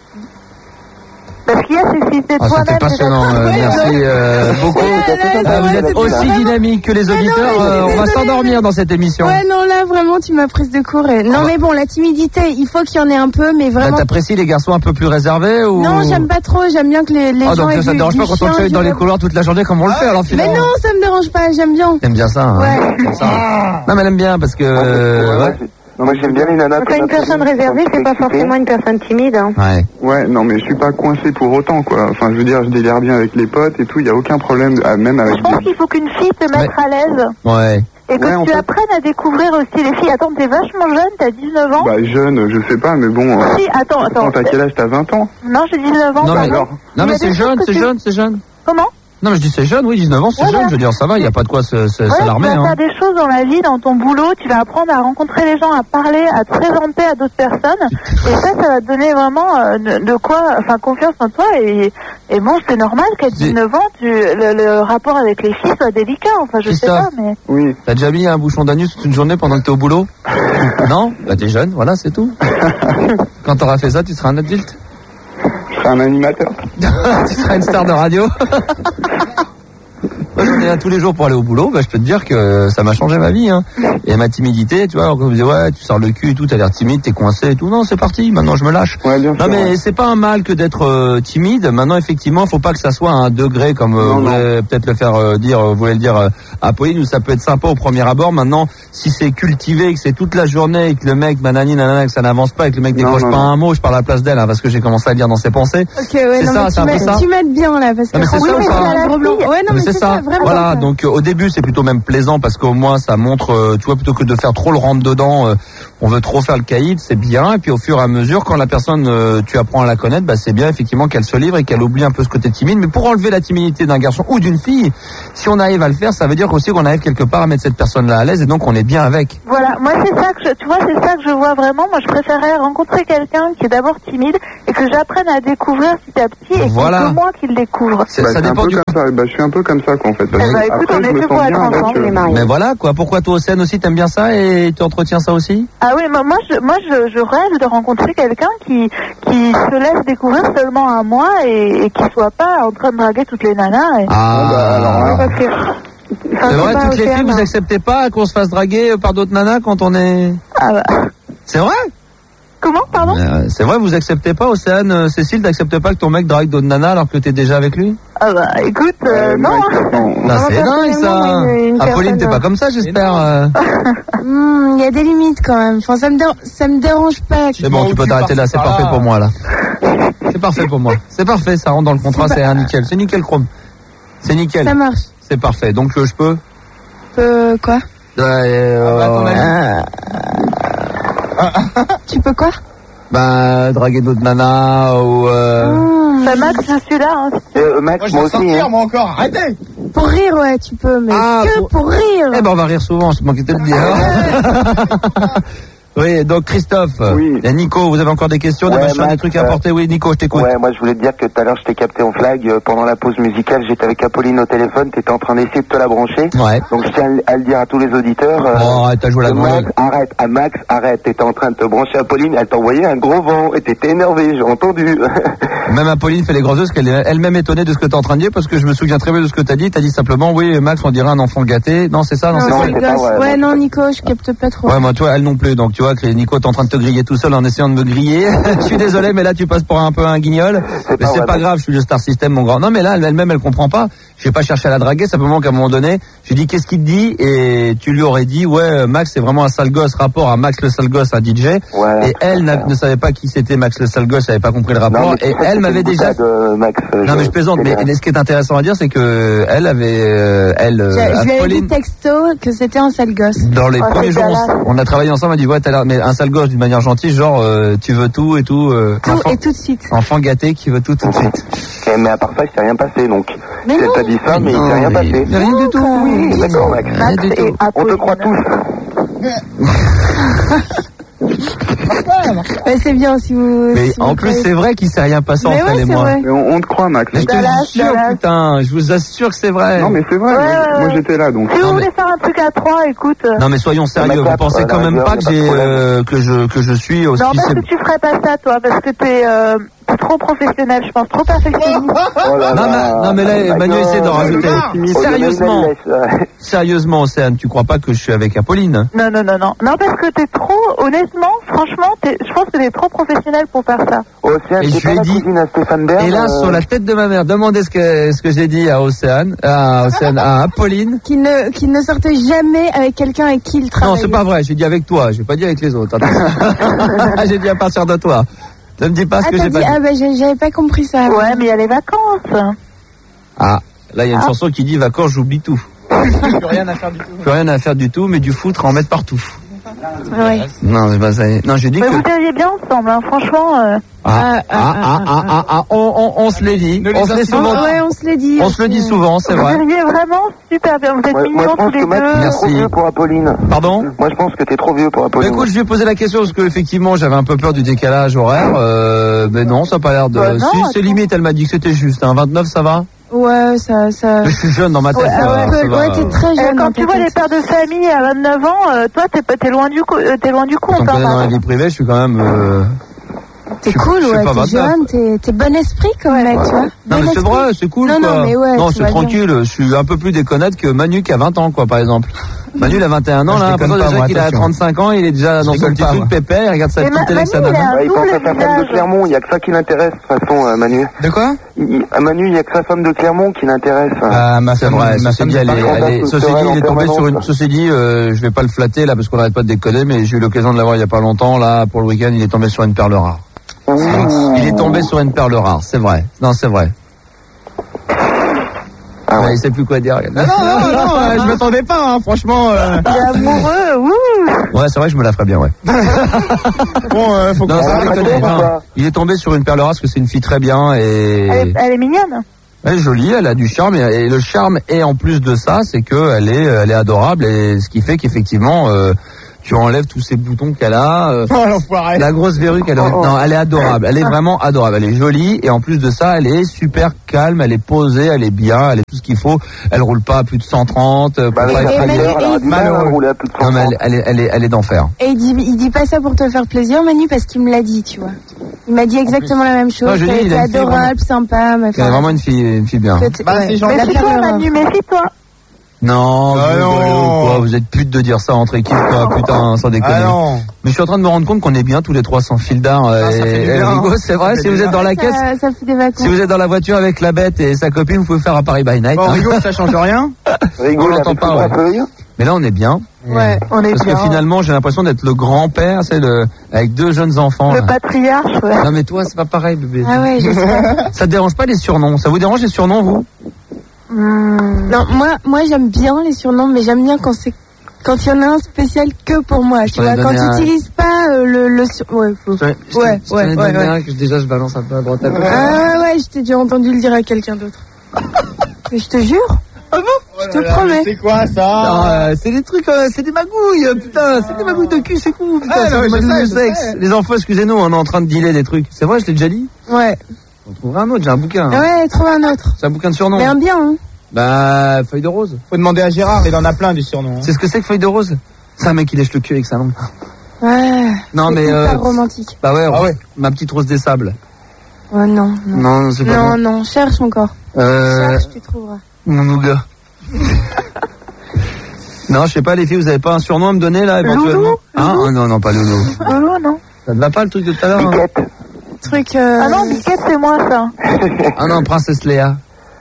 Parce qu'il y a cécité de toi-même. C'était passionnant, merci beaucoup. Vous êtes aussi dynamique que les auditeurs, on va s'endormir dans cette émission. Ouais, non, là, vraiment, tu m'as prise de court. Non, mais bon, la timidité, il faut qu'il y en ait un peu, mais vraiment... Bah, t'apprécies les garçons un peu plus réservés ou... Non, j'aime pas trop, j'aime bien que les gens... donc ça te dérange pas quand on te dans les couloirs toute la journée comme on le fait, alors finalement... Mais non, ça me dérange pas, j'aime bien. T'aimes bien ça, hein? Ouais. Non, mais elle aime bien parce que... Non, moi j'aime bien les nanas. Quand une personne réservée, c'est pas forcément une personne timide. Hein. Ouais, non, mais je suis pas coincé pour autant, quoi. Enfin, je veux dire, je délire bien avec les potes et tout, il y a aucun problème, même avec... Je pense qu'il faut qu'une fille te mette à l'aise. Ouais. Et que tu apprennes à découvrir aussi les filles. Attends, t'es vachement jeune, t'as 19 ans. Bah, jeune, je sais pas, mais bon... Si, attends. T'as quel âge? T'as 20 ans? Non, j'ai 19 ans. Non, mais c'est jeune. Comment? Non, mais je dis c'est jeune, oui, 19 ans, c'est jeune. Je veux dire, ça va, il n'y a pas de quoi s'alarmer. Tu vas faire des choses dans la vie, dans ton boulot, tu vas apprendre à rencontrer les gens, à parler, à te présenter à d'autres personnes. Et ça va te donner vraiment confiance en toi. Et bon, c'est normal qu'à 19 ans, le rapport avec les filles soit délicat. Enfin, je sais pas, mais... Oui. T'as déjà mis un bouchon d'anus toute une journée pendant que t'es au boulot? Non? Bah, t'es jeune, voilà, c'est tout. Quand t'auras fait ça, tu seras un adulte. Un animateur. Tu seras une star de radio. Moi, j'en ai un tous les jours pour aller au boulot. Bah, je peux te dire que ça m'a changé ma vie. Hein. Et ma timidité, tu vois, alors qu'on me disait ouais, tu sors le cul et tout, t'as l'air timide, t'es coincé et tout. Non, c'est parti. Maintenant, je me lâche. Ouais, bien sûr, mais c'est pas un mal que d'être timide. Maintenant, effectivement, faut pas que ça soit à un degré comme voulait peut-être le faire voulait le dire Apolline, où ça peut être sympa au premier abord. Maintenant, si c'est cultivé, que c'est toute la journée et que le mec nanana, que ça n'avance pas et que le mec décroche pas un mot, je parle à la place d'elle, hein, parce que j'ai commencé à lire dans ses pensées. Ok, ouais, c'est ça, c'est un peu ça. Tu m'aides bien là, parce que c'est ça ou pas? Ouais, non, mais c'est ça. Voilà, donc au début c'est plutôt même plaisant parce qu'au moins ça montre, tu vois, plutôt que de faire trop le rentre dedans, on veut trop faire le caïd, c'est bien. Et puis au fur et à mesure, quand la personne, tu apprends à la connaître, bah c'est bien effectivement qu'elle se livre et qu'elle oublie un peu ce côté timide. Mais pour enlever la timidité d'un garçon ou d'une fille, si on arrive à le faire, ça veut dire aussi qu'on arrive quelque part à mettre cette personne-là à l'aise et donc on est bien avec. Voilà, moi c'est ça que je vois vraiment. Moi je préférerais rencontrer quelqu'un qui est d'abord timide et que j'apprenne à découvrir petit à petit et que moi qui le découvre. Ça dépend du... je suis un peu comme ça, quoi, en fait. Écoute, on est fait pour être ensemble, les mariés. Mais voilà, quoi. Pourquoi toi, Océane, aussi, t'aimes bien ça et tu entretiens ça aussi? Ah oui, moi je rêve de rencontrer quelqu'un qui se laisse découvrir seulement à moi et qui soit pas en train de draguer toutes les nanas. Et... C'est vrai, toutes les filles, vous acceptez pas qu'on se fasse draguer par d'autres nanas quand on est... C'est vrai? Comment, pardon? C'est vrai, vous acceptez pas, Océane, Cécile, t'acceptes pas que ton mec drague d'autres nanas alors que t'es déjà avec lui? Ah bah, écoute, non. C'est dingue, ça. Apolline, t'es pas comme ça, j'espère. Il y a des limites, quand même. Enfin, ça me dérange pas. C'est bon, tu peux t'arrêter là, c'est parfait pour moi, là. C'est parfait pour moi. C'est parfait, ça rentre dans le contrat, c'est nickel. C'est nickel, Chrome. C'est nickel. Ça marche. C'est parfait. Donc, je peux? Quoi? Tu peux quoi? Bah, draguer d'autres nanas ou... Bah, Max, je suis là. Hein, Max, moi aussi. Moi encore, arrêtez! Pour rire, ouais, tu peux, mais pour rire. Eh ben, on va rire souvent, je te manquais de le dire. Oui, donc Christophe et Nico, vous avez encore des questions, des machins, des trucs à apporter? Oui, Nico, je t'écoute. Ouais, moi je voulais te dire que tout à l'heure je t'ai capté en flag pendant la pause musicale, j'étais avec Apolline au téléphone, t'étais en train d'essayer de te la brancher. Ouais. Donc je tiens à le dire à tous les auditeurs. Arrête, t'as joué la Max, arrête, t'étais en train de te brancher Apolline, elle t'envoyait un gros vent et t'étais énervé, j'ai entendu. Même Apolline fait les gros œufs, parce qu'elle est elle-même étonnée de ce que t'es en train de dire, parce que je me souviens très bien de ce que t'as dit simplement, oui, Max, on dirait un enfant gâté. Non, c'est ça, non, c'est ça. Ouais, non, Nico, je capte pas trop. Ouais, moi, toi, elle non plus, donc tu vois que Nico, t'es en train de te griller tout seul en essayant de me griller. Je suis désolé, mais là, tu passes pour un peu un guignol. Mais c'est pas grave, je suis le Star System, mon grand. Non, mais là, elle-même, elle comprend pas. Je vais pas chercher à la draguer, simplement qu'à un moment donné, j'ai dit, qu'est-ce qu'il te dit? Et tu lui aurais dit, ouais, Max, c'est vraiment un sale gosse, rapport à Max le sale gosse, un DJ. Ouais, et elle ne savait pas qui c'était Max le sale gosse, elle avait pas compris le rapport. Non, et elle m'avait déjà... Max, non, mais je plaisante, mais ce qui est intéressant à dire, c'est que elle avait, je lui avais dit texto que c'était un sale gosse. Dans les premiers jours, on a travaillé ensemble, elle dit, ouais, t'as l'air, mais un sale gosse d'une manière gentille, genre, tu veux tout et tout. Tout et tout de suite. Enfant gâté qui veut tout de suite. Mais à part ça, il s'est rien passé, donc. Mais elle t'a dit ça, mais il s'est rien passé. Rien du tout. Oui, d'accord, Max. On te croit tous. Ouais, c'est bien si vous. Mais si en plus, c'est vrai qu'il s'est rien passé entre elle et moi. Mais on te croit, Max. Mais je te jure, putain, je vous assure que c'est vrai. Non, mais c'est vrai. Moi, j'étais là, donc. Si vous voulez faire un truc à 3, écoute. Non, mais soyons sérieux. Vous pensez quand même pas que je suis aussi. Non, parce que tu ferais pas ça, toi, parce que t'es trop professionnel, je pense, trop perfectionniste. Non, mais là, Manu essaie d'en rajouter. Sérieusement, Océane, tu crois pas que je suis avec Apolline? Non. Non, parce que t'es trop, honnêtement, franchement, je pense que t'es trop professionnel pour faire ça. Océane, et je lui ai dit, à Stéphane Bern, et là, sur la tête de ma mère, demandez ce que j'ai dit à Océane, à Apolline. Qui ne sortait jamais avec quelqu'un avec qui il travaillait. Non, c'est pas vrai, j'ai dit avec toi, j'ai pas dit avec les autres. J'ai dit à partir de toi. Ne me dis pas ce que j'ai pas dit. Ah, bah, j'avais pas compris ça. Ouais, mais il y a les vacances. Ah, là, il y a une chanson qui dit vacances, j'oublie tout. Plus rien à faire du tout. Plus rien à faire du tout, mais du foutre, en mettre partout. Ouais. Non, c'est pas ça. Non, j'ai dit mais que. vous alliez bien ensemble, hein, franchement. On se l'est dit. On se l'est souvent. Ouais, on se l'est dit. On se le dit souvent, c'est vrai. Vous seriez vraiment super bien. Vous êtes mignons tous les deux. Moi, je pense que Max, t'es trop vieux pour Apolline. Pardon? Moi, je pense que t'es trop vieux pour Apolline. Écoute, je lui ai posé la question parce que effectivement, j'avais un peu peur du décalage horaire. Mais non, ça a pas l'air de. Si, c'est limite. Elle m'a dit que c'était juste. 29, ça va? Ouais, ça. Je suis jeune dans ma tête. Ouais, t'es très jeune. Quand tu vois les pères de famille à 29 ans, toi, t'es loin du compte. Quand on est dans la vie privée, je suis quand même. T'es cool, ouais, t'es jeune, t'es bon esprit comme mec, tu vois. Non, mais c'est vrai, c'est cool, quoi. Non, mais ouais. Non, c'est tranquille, je suis un peu plus déconnade que Manu qui a 20 ans, quoi, par exemple. Manu, il a 21 ans, là, déjà qu'il a 35 ans, il est déjà dans son petit truc pépère, il regarde sa petite télé avec sa nana. Il pense à sa femme de Clermont, il n'y a que ça qui l'intéresse, de toute façon, Manu. De quoi? Manu, il n'y a que sa femme de Clermont qui l'intéresse. C'est vrai, ceci dit, il est tombé sur une, ceci dit, je vais pas le flatter, là, parce qu'on n'arrête pas de déconner, mais j'ai eu l'occasion de l'avoir il y a pas longtemps, là, pour le week-end, il est tombé sur une perle rare. Il est tombé sur une perle rare, c'est vrai. Non, c'est vrai. Il sait plus quoi dire. Non, je m'attendais pas, hein, franchement. Il est amoureux, ouh. Ouais, c'est vrai, je me la ferais bien, ouais. Bon, faut que il est tombé sur une perle rare parce que c'est une fille très bien et. Elle est mignonne. Elle est jolie, elle a du charme et le charme et en plus de ça, c'est que elle est adorable et ce qui fait qu'effectivement. Tu enlèves tous ces boutons qu'elle a. La grosse verrue qu'elle a. Non, elle est adorable. Elle est vraiment adorable. Elle est jolie et en plus de ça, elle est super calme. Elle est posée, elle est bien, elle est tout ce qu'il faut. Elle roule pas à plus de 130. Non, mais elle est d'enfer. Et il dit pas ça pour te faire plaisir, Manu, parce qu'il me l'a dit, tu vois. Il m'a dit exactement la même chose. Non, elle était adorable, sympa. C'est vraiment une fille bien. Méfie-toi, Manu, méfie-toi. Non, vous êtes pute de dire ça entre équipes, quoi, putain, sans déconner. Mais je suis en train de me rendre compte qu'on est bien tous les trois sans fil d'art. C'est vrai, si vous êtes dans la caisse, ça fait des vacances. Si vous êtes dans la voiture avec la bête et sa copine, vous pouvez faire un Paris by Night. Bon, Rigo, ça change rien. Rigo, on l'entend pas, ouais. Mais là, on est bien. Ouais, on est bien. Parce que finalement, j'ai l'impression d'être le grand-père, avec deux jeunes enfants. Le patriarche, ouais. Non, mais toi, c'est pas pareil, bébé. Ah ouais, j'espère. Ça te dérange pas les surnoms? Ça vous dérange les surnoms, vous? Non, moi j'aime bien les surnoms, mais j'aime bien quand il y en a un spécial que pour moi, tu vois, quand tu n'utilises pas le surnom. Ouais. Déjà, je balance un peu à droite à gauche. Ah ouais, je t'ai déjà entendu le dire à quelqu'un d'autre. Mais je te jure. Ah bon? Je te promets. C'est quoi ça? C'est des trucs, c'est des magouilles, putain, c'est des magouilles de cul, c'est cool, putain, Ah, c'est non, des je magouilles de sais. sexe. Les enfants, excusez-nous, on est en train de dealer des trucs. C'est vrai, je l'ai déjà dit? Ouais. On trouvera un autre, j'ai un bouquin. Hein. Ouais, trouve un autre. C'est un bouquin de surnoms. Mais un bien, hein. Bah, feuille de rose. Faut demander à Gérard, il en a plein du surnom. Hein. C'est ce que c'est que feuille de rose? C'est un mec qui lèche le cul avec sa langue. Ouais. Non, c'est mais hyper romantique. bah ouais, Ah ouais. ma petite rose des sables. Oh non. Non, c'est pas Non, bon. non, cherche encore. Cherche, tu trouveras. Mon nougat. Non, je sais pas, les filles, vous avez pas un surnom à me donner, là, éventuellement? Loulou. Hein? Oh, non, pas Loulou. Loulou, non. Ça te va pas, le truc de tout à l'heure? Hein? Biquette. Truc. Ah non, Biquette, c'est moi, ça. Ah non, Princesse Léa.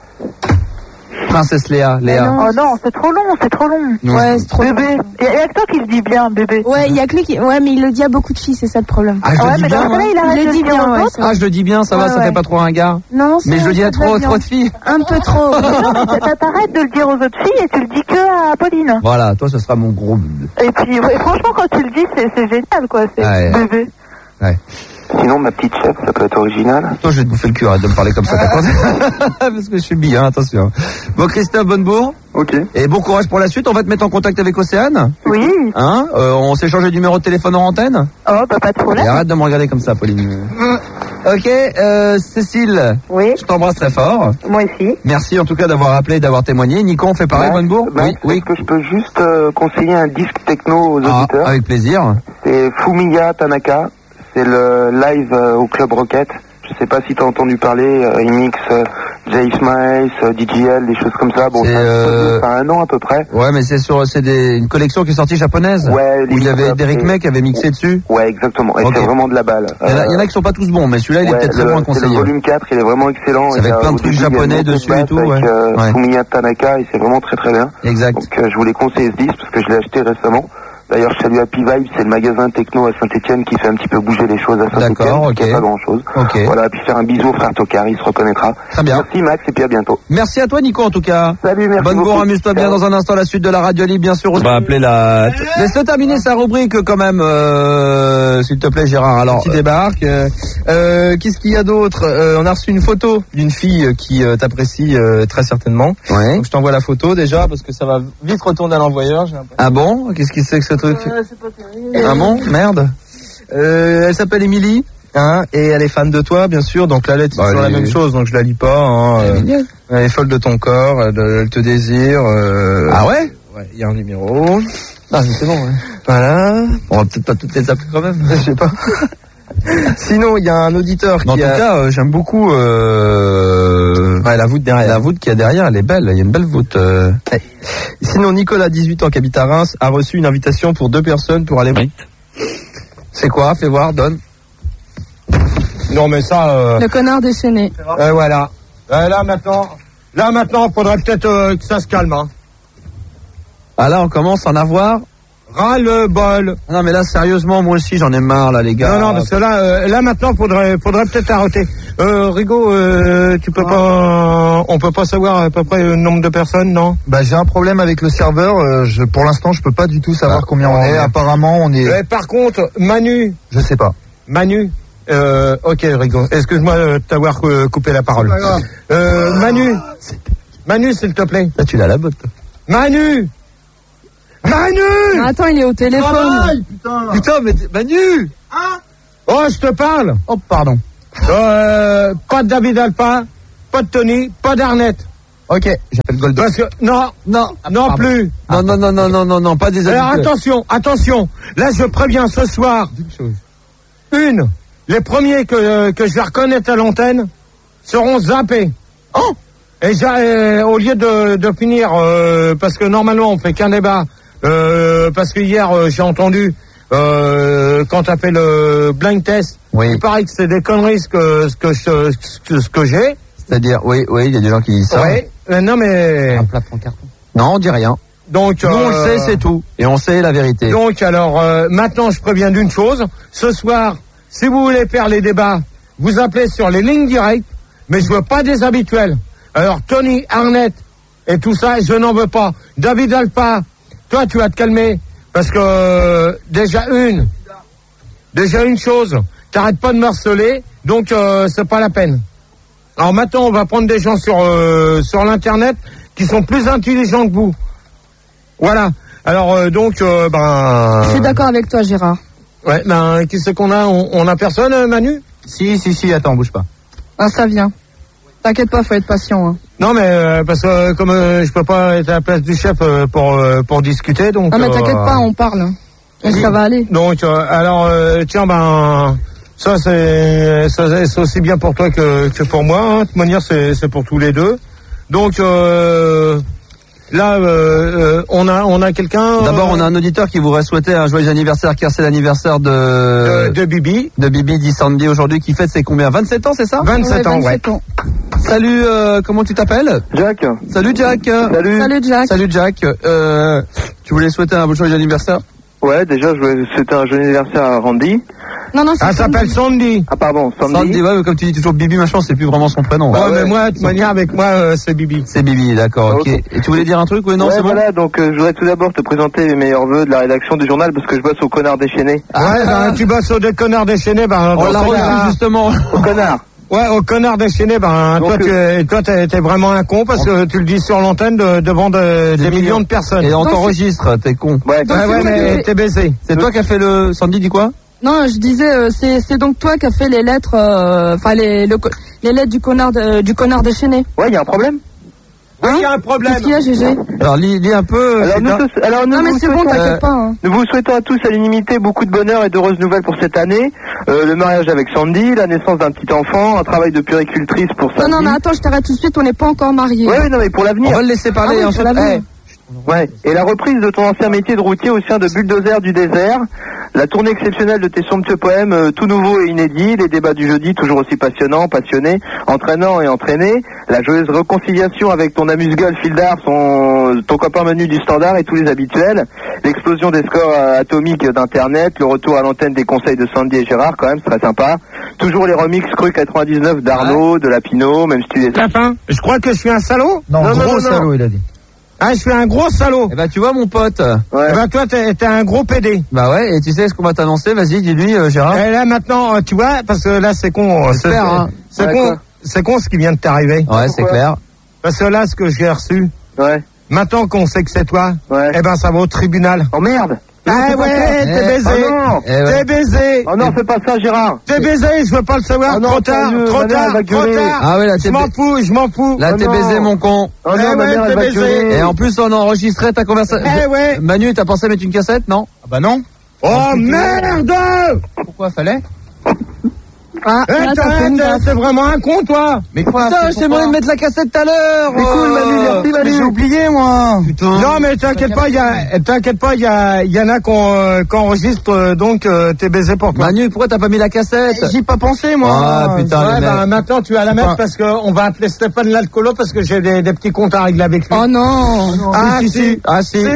Princesse Léa, Léa. non. Oh non, c'est trop long. Non. Ouais, c'est trop. Bébé. Il y a que toi qui le dis bien, bébé. Ouais, il y a que lui qui. Ouais, mais il le dit à beaucoup de filles, c'est ça le problème. Ah, je Ouais, le dis mais bien, dans ce moi. cas-là, il arrête Il de le dit dire bien, aux ouais. autres. Ah, je le dis bien, ça va, Ouais, ça ouais. fait pas trop ringard. Non, Mais je le dis à ça va bien. trop de filles. Un peu trop. T'arrêtes de le dire aux autres filles et tu le dis que à Pauline. Voilà, toi, ce sera mon gros bube. Et puis, ouais, franchement, quand tu le dis, c'est génial, quoi. C'est Ouais. bébé. Ouais. Sinon, ma petite chef, ça peut être original. Toi, je vais te bouffer le cul, arrête de me parler comme ça, d'accord? Parce que je suis bien, attention. Bon, Christophe Bonnebourg. Ok. Et bon courage pour la suite. On va te mettre en contact avec Océane. Oui. Hein? On s'échange le numéro de téléphone en antenne. Oh, bah, pas de Et problème. arrête de me regarder comme ça, Pauline. Ok, Cécile. Oui, Je t'embrasse très fort. moi aussi. Merci en tout cas d'avoir appelé et d'avoir témoigné. Nico, on fait pareil, Bonnebourg? Max, est-ce que je peux juste conseiller un disque techno aux Ah, auditeurs? avec plaisir. C'est Fumiya Tanaka. C'est le live au Club Rocket. Je sais pas si t'as entendu parler, il mixe Jay Smiles, DJL, des choses comme ça. Bon, C'est, ça a un an à peu près. Ouais, mais c'est une collection qui est sortie japonaise. Ouais, Où il y avait Derrick May qui avait mixé dessus. Ouais, exactement. Et Ok. c'est vraiment de la balle. Il y en a qui sont pas tous bons, mais celui-là, il est Ouais, peut-être très bon à c'est le conseiller. volume 4, il est vraiment excellent. C'est avec plein de trucs japonais dessus et tout, ouais. Ouais. Fumiya Tanaka, et c'est vraiment très très bien. Exact. Donc je voulais conseiller ce disque parce que je l'ai acheté récemment. D'ailleurs, je salue Happy Vibe, c'est le magasin techno à Saint-Etienne qui fait un petit peu bouger les choses à Saint-Etienne. D'accord, ok. Pas grand-chose. Ok. Voilà, puis faire un bisou au frère Tocard, il se reconnaîtra. Très bien. Merci Max, et puis à bientôt. Merci à toi, Nico, en tout cas. Salut, merci Bonne beaucoup. bourre, amuse-toi bien dans un instant, la suite de la radio libre, bien sûr. On va appeler la... Laisse-le terminer sa rubrique, quand même, s'il te plaît, Gérard. Alors, Qui débarque. Qu'est-ce qu'il y a d'autre? On a reçu une photo d'une fille qui t'apprécie très certainement. ouais. Donc je t'envoie la photo déjà parce que ça va vite retourner à l'envoyeur. J'ai l'impression. Ah bon? Qu'est-ce qu'il c'est que ce truc? C'est pas terrible. Ah bon? Merde. Elle s'appelle Émilie. Hein, et elle est fan de toi, bien sûr. Donc la lettre, c'est Bah, toujours la elle est- même chose. Donc je la lis pas. Hein, elle est folle de ton corps. Elle te désire. Ah ouais? Ouais, il y a un numéro. Ah, c'est bon, ouais. Voilà. On va peut-être pas toutes les appeler quand même. Je sais pas. Sinon, il y a un auditeur Mais en qui tout a... cas, j'aime beaucoup Ouais, la voûte derrière. la voûte qu'il y a derrière, elle est belle. Il y a une belle voûte. Sinon, Nicolas, 18 ans, qui habite à Reims, a reçu une invitation pour 2 personnes pour aller... C'est quoi? Fais voir, donne. Non, mais ça... Le connard déchaîné. Voilà. Là, maintenant, faudrait peut-être que ça se calme. Hein. Ah là, on commence à en avoir. Ras-le-bol. Non, mais là, sérieusement, moi aussi, j'en ai marre, là, les gars. Non, parce que là maintenant, faudrait peut-être arrêter. Rigo, tu peux pas... On peut pas savoir à peu près le nombre de personnes, non? Bah, j'ai un problème avec le serveur. Pour l'instant, je peux pas du tout savoir combien on est. Apparemment, on est... Par contre, Manu... Je sais pas. Manu... ok, Rigo. Excuse-moi de t'avoir coupé la parole. Manu, s'il te plaît. Là, tu l'as la botte. Manu! Attends, il est au téléphone. Putain, mais Manu! Oh, je te parle! Oh, pardon. Pas de David Alpha, pas de Tony, pas d'Arnett. Ok, j'appelle Goldo. Parce que, non, pardon. plus. Non, pas des Alors habitués. attention. Là, je préviens ce soir. Les premiers que je vais reconnaître à l'antenne seront zappés. Oh! Et au lieu de finir, parce que normalement on fait qu'un débat, parce que hier j'ai entendu quand t'as fait le blind test, Oui. il paraît que c'est des conneries ce que j'ai. C'est-à-dire, oui, il y a des gens qui disent ça. Ouais. Non mais. Un plat en carton. Non, on dit rien. Donc. Nous, on le sait, c'est tout. Et on sait la vérité. Donc alors, maintenant je préviens d'une chose. Ce soir, si vous voulez faire les débats, vous appelez sur les lignes directes, mais je veux pas des habituels. Alors Tony, Arnett et tout ça, je n'en veux pas. David Alpha, toi tu vas te calmer, parce que déjà une chose, t'arrêtes pas de me harceler, donc c'est pas la peine. Alors maintenant on va prendre des gens sur l'internet qui sont plus intelligents que vous. Voilà. Alors donc, Je suis d'accord avec toi, Gérard. Ouais, qui c'est qu'on a? On a personne, Manu? Si, attends, bouge pas. Ah, ça vient. T'inquiète pas, faut être patient. Hein. Non, mais parce que comme je peux pas être à la place du chef pour discuter, donc. Non, mais t'inquiète pas, on parle. Et ça va aller. Donc, alors, tiens, ça c'est aussi bien pour toi que pour moi. Hein. De toute manière, c'est pour tous les deux. Donc, là, on a quelqu'un. D'abord, on a un auditeur qui voudrait souhaiter un joyeux anniversaire, car c'est l'anniversaire de Bibi. De Bibi, dit Sandy aujourd'hui, qui fête ses combien? 27 ans, c'est ça? 27 ans, ouais. Salut, comment tu t'appelles? Jack. Salut Jack. Salut Jack. Salut Jack. Tu voulais souhaiter un joyeux anniversaire? Ouais, déjà, je voulais souhaiter un joyeux anniversaire à Randy. Non, ça s'appelle Sandy. Ah, pardon, Sandy. Sandy, ouais, mais comme tu dis toujours Bibi, machin, c'est plus vraiment son prénom. Ouais, mais moi, de toute manière, avec moi, c'est Bibi. C'est Bibi, d'accord, ok. Et tu voulais dire un truc, ou non, c'est bon? Voilà, donc, je voudrais tout d'abord te présenter les meilleurs vœux de la rédaction du journal, parce que je bosse au Connard Déchaîné. Tu bosses au Connard Déchaîné, on l'a reçu, justement. Au Connard. Ouais, au Connard Déchaîné, toi, t'es vraiment un con parce que tu le dis sur l'antenne devant des millions de personnes. Et on t'enregistre, t'es con. Ouais, mais t'es baisé. C'est toi qui as fait le... Sandy dit quoi? Non, je disais, c'est donc toi qui as fait les lettres, les lettres du connard déchaîné. Ouais, il y a un problème. Oui, il y a un problème. Qu'est-ce qu'il y a, GG? Alors, lis un peu. Non, mais c'est bon, t'inquiète pas. Hein. Nous vous souhaitons à tous à l'unanimité beaucoup de bonheur et d'heureuses nouvelles pour cette année. Le mariage avec Sandy, la naissance d'un petit enfant, un travail de puéricultrice pour Sandy. Non, mais attends, je t'arrête tout de suite, on n'est pas encore mariés. Ouais, non, mais pour l'avenir. On va le laisser parler et ensuite. Ouais, et la reprise de ton ancien métier de routier au sein de Bulldozer du désert, la tournée exceptionnelle de tes somptueux poèmes, tout nouveau et inédit, les débats du jeudi toujours aussi passionnants, passionnés, entraînants et entraînés, la joyeuse réconciliation avec ton amuse-gueule Fildar, ton copain Manu du Standard et tous les habituels, l'explosion des scores atomiques d'Internet, le retour à l'antenne des conseils de Sandy et Gérard, quand même, c'est très sympa. Toujours les remixes Cru 99 d'Arnaud, de Lapino, même si tu les... Lapin, je crois que je suis un salaud. Non, salaud, il a dit. Ah, je suis un gros salaud. Eh ben, tu vois, mon pote. Ouais. Eh ben, toi, t'es un gros PD. Bah ouais, et tu sais ce qu'on va t'annoncer, vas-y, dis-lui, Gérard. Et là, maintenant, tu vois, parce que là, c'est con. C'est con ce qui vient de t'arriver. Ouais, c'est clair. Parce que là, ce que j'ai reçu. Ouais. Maintenant qu'on sait que c'est toi. Ouais. Eh ben, ça va au tribunal. Oh merde. Ah ouais, t'es baisé. Oh non. T'es baisé. Oh non, fais pas ça, Gérard. T'es baisé, je veux pas le savoir. Oh non, trop tard. Ah ouais, là, je m'en fous. Là, t'es baisé, mon con. Oh non, ma mère, elle va gueuler. Et en plus, on a enregistré ta conversation. Eh ouais. Manu, t'as pensé mettre une cassette, non? Ah bah non. Oh merde. Pourquoi fallait? T'es vraiment un con, toi. Mais quoi? Putain, je t'ai demandé de mettre la cassette tout à l'heure. C'est cool, Manu, merci, J'ai oublié, moi. Putain. Non, mais t'inquiète pas, il y en a qu'on enregistre, donc t'es baisé pour toi. Manu, pourquoi t'as pas mis la cassette? J'y ai pas pensé, moi. Ah, putain, Ouais, les mecs. maintenant tu vas la mettre parce qu'on va appeler Stéphane l'alcoolo parce que j'ai des petits comptes à régler avec lui. Oh non. Ah si. Ah si,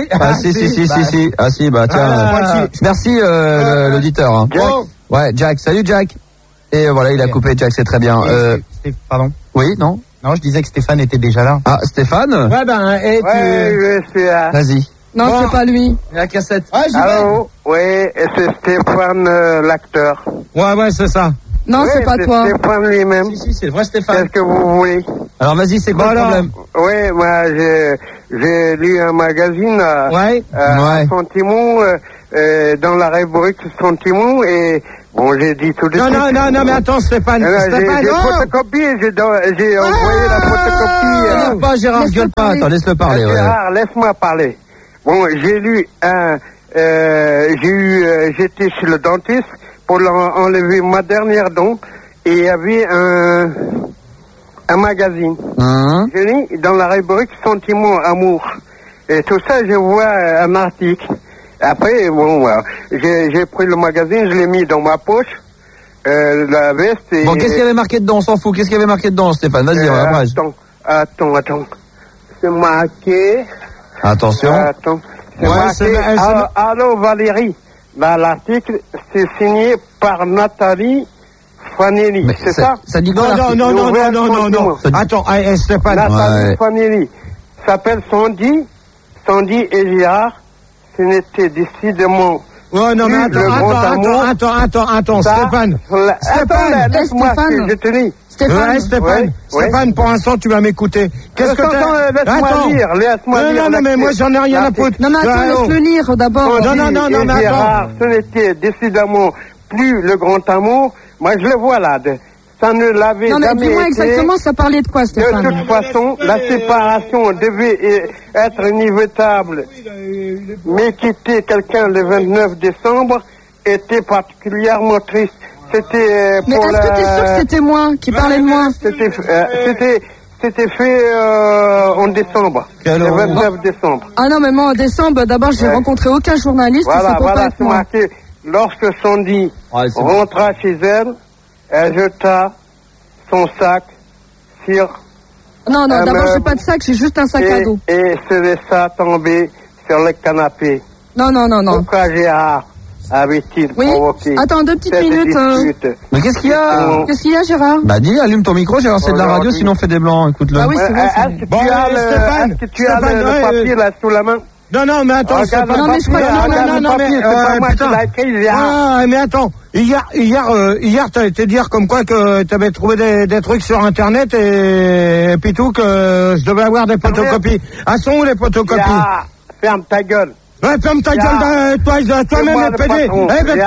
bah tiens. Ah. Merci l'auditeur. Hein. Jack. Ouais, Jack, salut Jack. Et voilà, il a coupé Jack, c'est très bien. Pardon. Oui, non? Non, je disais que Stéphane était déjà là. Ah, Stéphane? Ouais, Ouais, je suis là. Vas-y. Non, Bon. c'est pas lui. La cassette. Allô? Oui, c'est Stéphane, l'acteur. Ouais, c'est ça. Non, c'est pas toi. Stéphane lui-même. Si, c'est vrai Stéphane. Qu'est-ce que vous voulez? Alors vas-y, c'est quoi le problème? Oui, moi, j'ai lu un magazine Ouais. Ouais. Sentiments, dans la rubrique Sentiments, et bon, j'ai dit tout de suite. Non, mais attends, Stéphane. Stéphane, J'ai photocopié, j'ai envoyé la photocopie. Gueule pas, Gérard, gueule pas. Attends, laisse-le parler. Ouais. Gérard, laisse-moi parler. Bon, j'ai lu j'étais chez le dentiste pour enlever ma dernière dent, et il y avait un magazine. J'ai lu dans la rubrique Sentiments, Amour. Et tout ça, je vois un article. Après, bon, j'ai pris le magazine, je l'ai mis dans ma poche, la veste. Et, bon, qu'est-ce qu'il y avait marqué dedans? On s'en fout. Qu'est-ce qu'il y avait marqué dedans, Stéphane? Vas-y, la page. Attends. C'est marqué. Attention. Attends. C'est marqué. Allô, Valérie. Là, l'article, c'est signé par Nathalie Fanelli. C'est ça? Ça dit quoi? Non. Attends, Stéphane. Nathalie Fanelli s'appelle Sandy et Gérard. Ce n'était décidément. Ouais, non, mais attends, Stéphane. Attends, laisse-moi, je te dis. Stéphane. Ouais, Stéphane. Stéphane, pour l'instant, tu vas m'écouter. Qu'est-ce que t'as? Laisse-moi lire. Non, mais moi, j'en ai rien à foutre. Non, mais attends, laisse-le lire d'abord. Non, mais Gérard, ce n'était décidément plus le grand amour. Moi, je le vois là. Ça ne l'avait jamais été. Non, mais dis-moi exactement, ça parlait de quoi, Stéphane? De toute façon, la séparation devait être inévitable. Mais quitter quelqu'un le 29 décembre était particulièrement triste. C'était mais est-ce que t'es sûr que c'était moi qui parlais de moi? C'était fait en décembre. Le 29 décembre. Ah non, mais moi en décembre, d'abord, j'ai rencontré aucun journaliste. Voilà, c'est marqué. Lorsque Sandy rentra chez elle, elle jeta son sac sur... Non, d'abord, j'ai pas de sac, j'ai juste un sac à dos. Et se laissa tomber sur le canapé. Non. Pourquoi Gérard avait-il provoqué Attends, 2 petites minutes. Mais qu'est-ce qu'il y a? Qu'est-ce qu'il y a, Gérard? Bah dis, allume ton micro, Gérard, c'est de la radio, sinon on fait des blancs, écoute-le. Ah oui, c'est vrai. Est-ce que tu as le papier là sous la main? Non, mais attends, c'est pas... Non, mais je crois que non, mais... putain. Mais attends, hier, t'as été dire comme quoi que t'avais trouvé des trucs sur Internet et puis tout, que je devais avoir des photocopies. Ah, sont où les photocopies? Ferme ta gueule. Ouais, ferme ta gueule, toi-même, le PD. Va te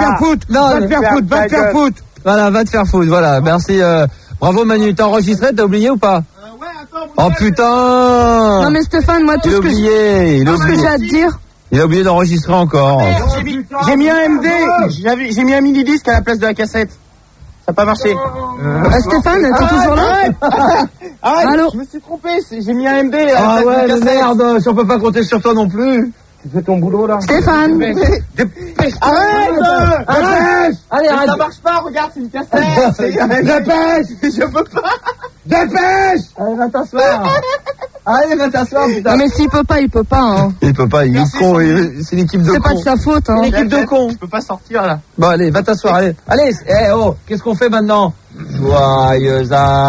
faire foutre. Voilà, va te faire foutre, voilà, merci. Bravo Manu, t'as enregistré, t'as oublié ou pas? Oh putain! Non mais Stéphane, moi tout ce que j'ai à te dire. Il a oublié d'enregistrer encore. J'ai mis un MD, j'ai mis un mini-disque à la place de la cassette. Ça n'a pas marché. Stéphane, t'es toujours là? Allô? Je me suis trompé, j'ai mis un MD à la place de la cassette. Merde, si on peut pas compter sur toi non plus. Tu fais ton boulot là. Stéphane! Arrête! Allez, arrête! Ça marche pas, regarde, c'est une cassette! Dépêche! Je peux pas! Dépêche! Allez, va t'asseoir, putain! Non, mais s'il peut pas, il peut pas, hein. Il peut pas, il est con, c'est une équipe de cons. C'est pas de sa faute, hein. C'est une équipe de cons. Je peux pas sortir là. Bon, allez, va t'asseoir, allez. Allez, qu'est-ce qu'on fait maintenant? Joyeux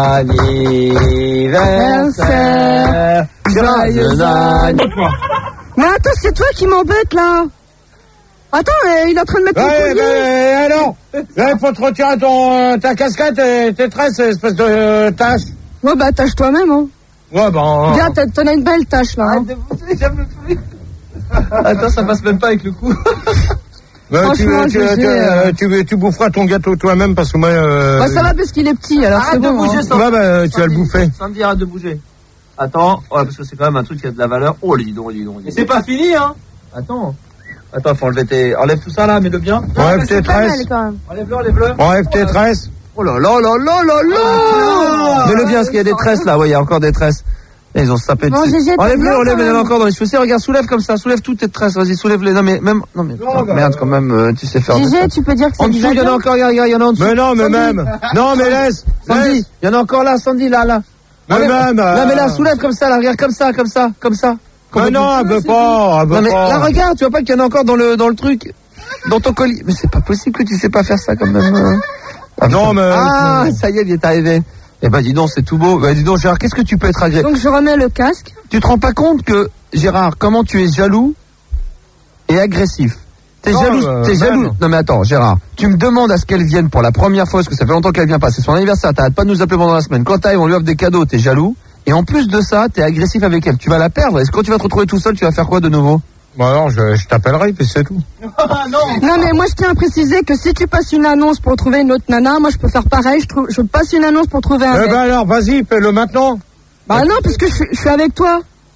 anniversaire! Joyeux anniversaire! Mais attends, c'est toi qui m'embête là. Attends, il est en train de mettre mon collier. Alors, il faut te retirer ta casquette et tes tresses, espèce de tâche. Ouais, bah tâche toi-même, hein. Ouais, bon. Regarde, t'en as une belle tâche là. Hein. Attends, ça passe même pas avec le coup. Franchement, tu boufferas ton gâteau toi-même parce que moi... Bah ça va parce qu'il est petit, alors c'est bon. Bouger, hein. Ouais, tu vas le bouffer. Sandy, arrête de bouger. Attends, parce que c'est quand même un truc qui a de la valeur. Oh, dis donc. Et c'est pas fini, hein. Attends, faut enlever Enlève tout ça là, mets-le bien. Enlève tes tresses. Enlève-le. Enlève tes tresses. Oh là là. Mets-le bien, parce qu'il y a des tresses là. Ouais, il y a encore des tresses. Et ils ont sapé dessus. Enlève-le, il y en a encore dans les chaussures. Regarde, soulève comme ça, soulève toutes tes tresses. Vas-y, soulève-les. Non, mais merde, quand même, tu sais faire. Gégé, tu peux dire que c'est en dessous, il y en a encore, regarde, il y en a en dessous. Mais non, mais même. Non, mais laisse. Sandy, il y en a encore là, Sandy, là. Mais même. Non, mais là, soulève comme ça, là, regarde, comme ça. Mais non, elle veut pas. Non, mais là, regarde, tu vois pas qu'il y en a encore dans le truc, dans ton colis. Mais c'est pas possible que tu sais pas faire ça quand même. Non, mais. Ah, ça y est, il est arrivé. Eh ben, dis donc, c'est tout beau. Bah, dis donc, Gérard, qu'est-ce que tu peux être agressif? Donc, je remets le casque. Tu te rends pas compte que, Gérard, comment tu es jaloux et agressif? T'es jaloux. Non, mais attends, Gérard. Tu me demandes à ce qu'elle vienne pour la première fois, parce que ça fait longtemps qu'elle vient pas. C'est son anniversaire. T'arrêtes pas de nous appeler pendant la semaine. Quand t'arrives, on lui offre des cadeaux, t'es jaloux. Et en plus de ça, t'es agressif avec elle. Tu vas la perdre. Est-ce que quand tu vas te retrouver tout seul, tu vas faire quoi de nouveau? Bon, alors, je t'appellerai, puis c'est tout. Non, mais moi, je tiens à préciser que si tu passes une annonce pour trouver une autre nana, moi, je peux faire pareil. Je passe une annonce pour trouver un mec. Alors, vas-y, fais-le maintenant. Bah non, parce que je suis avec toi.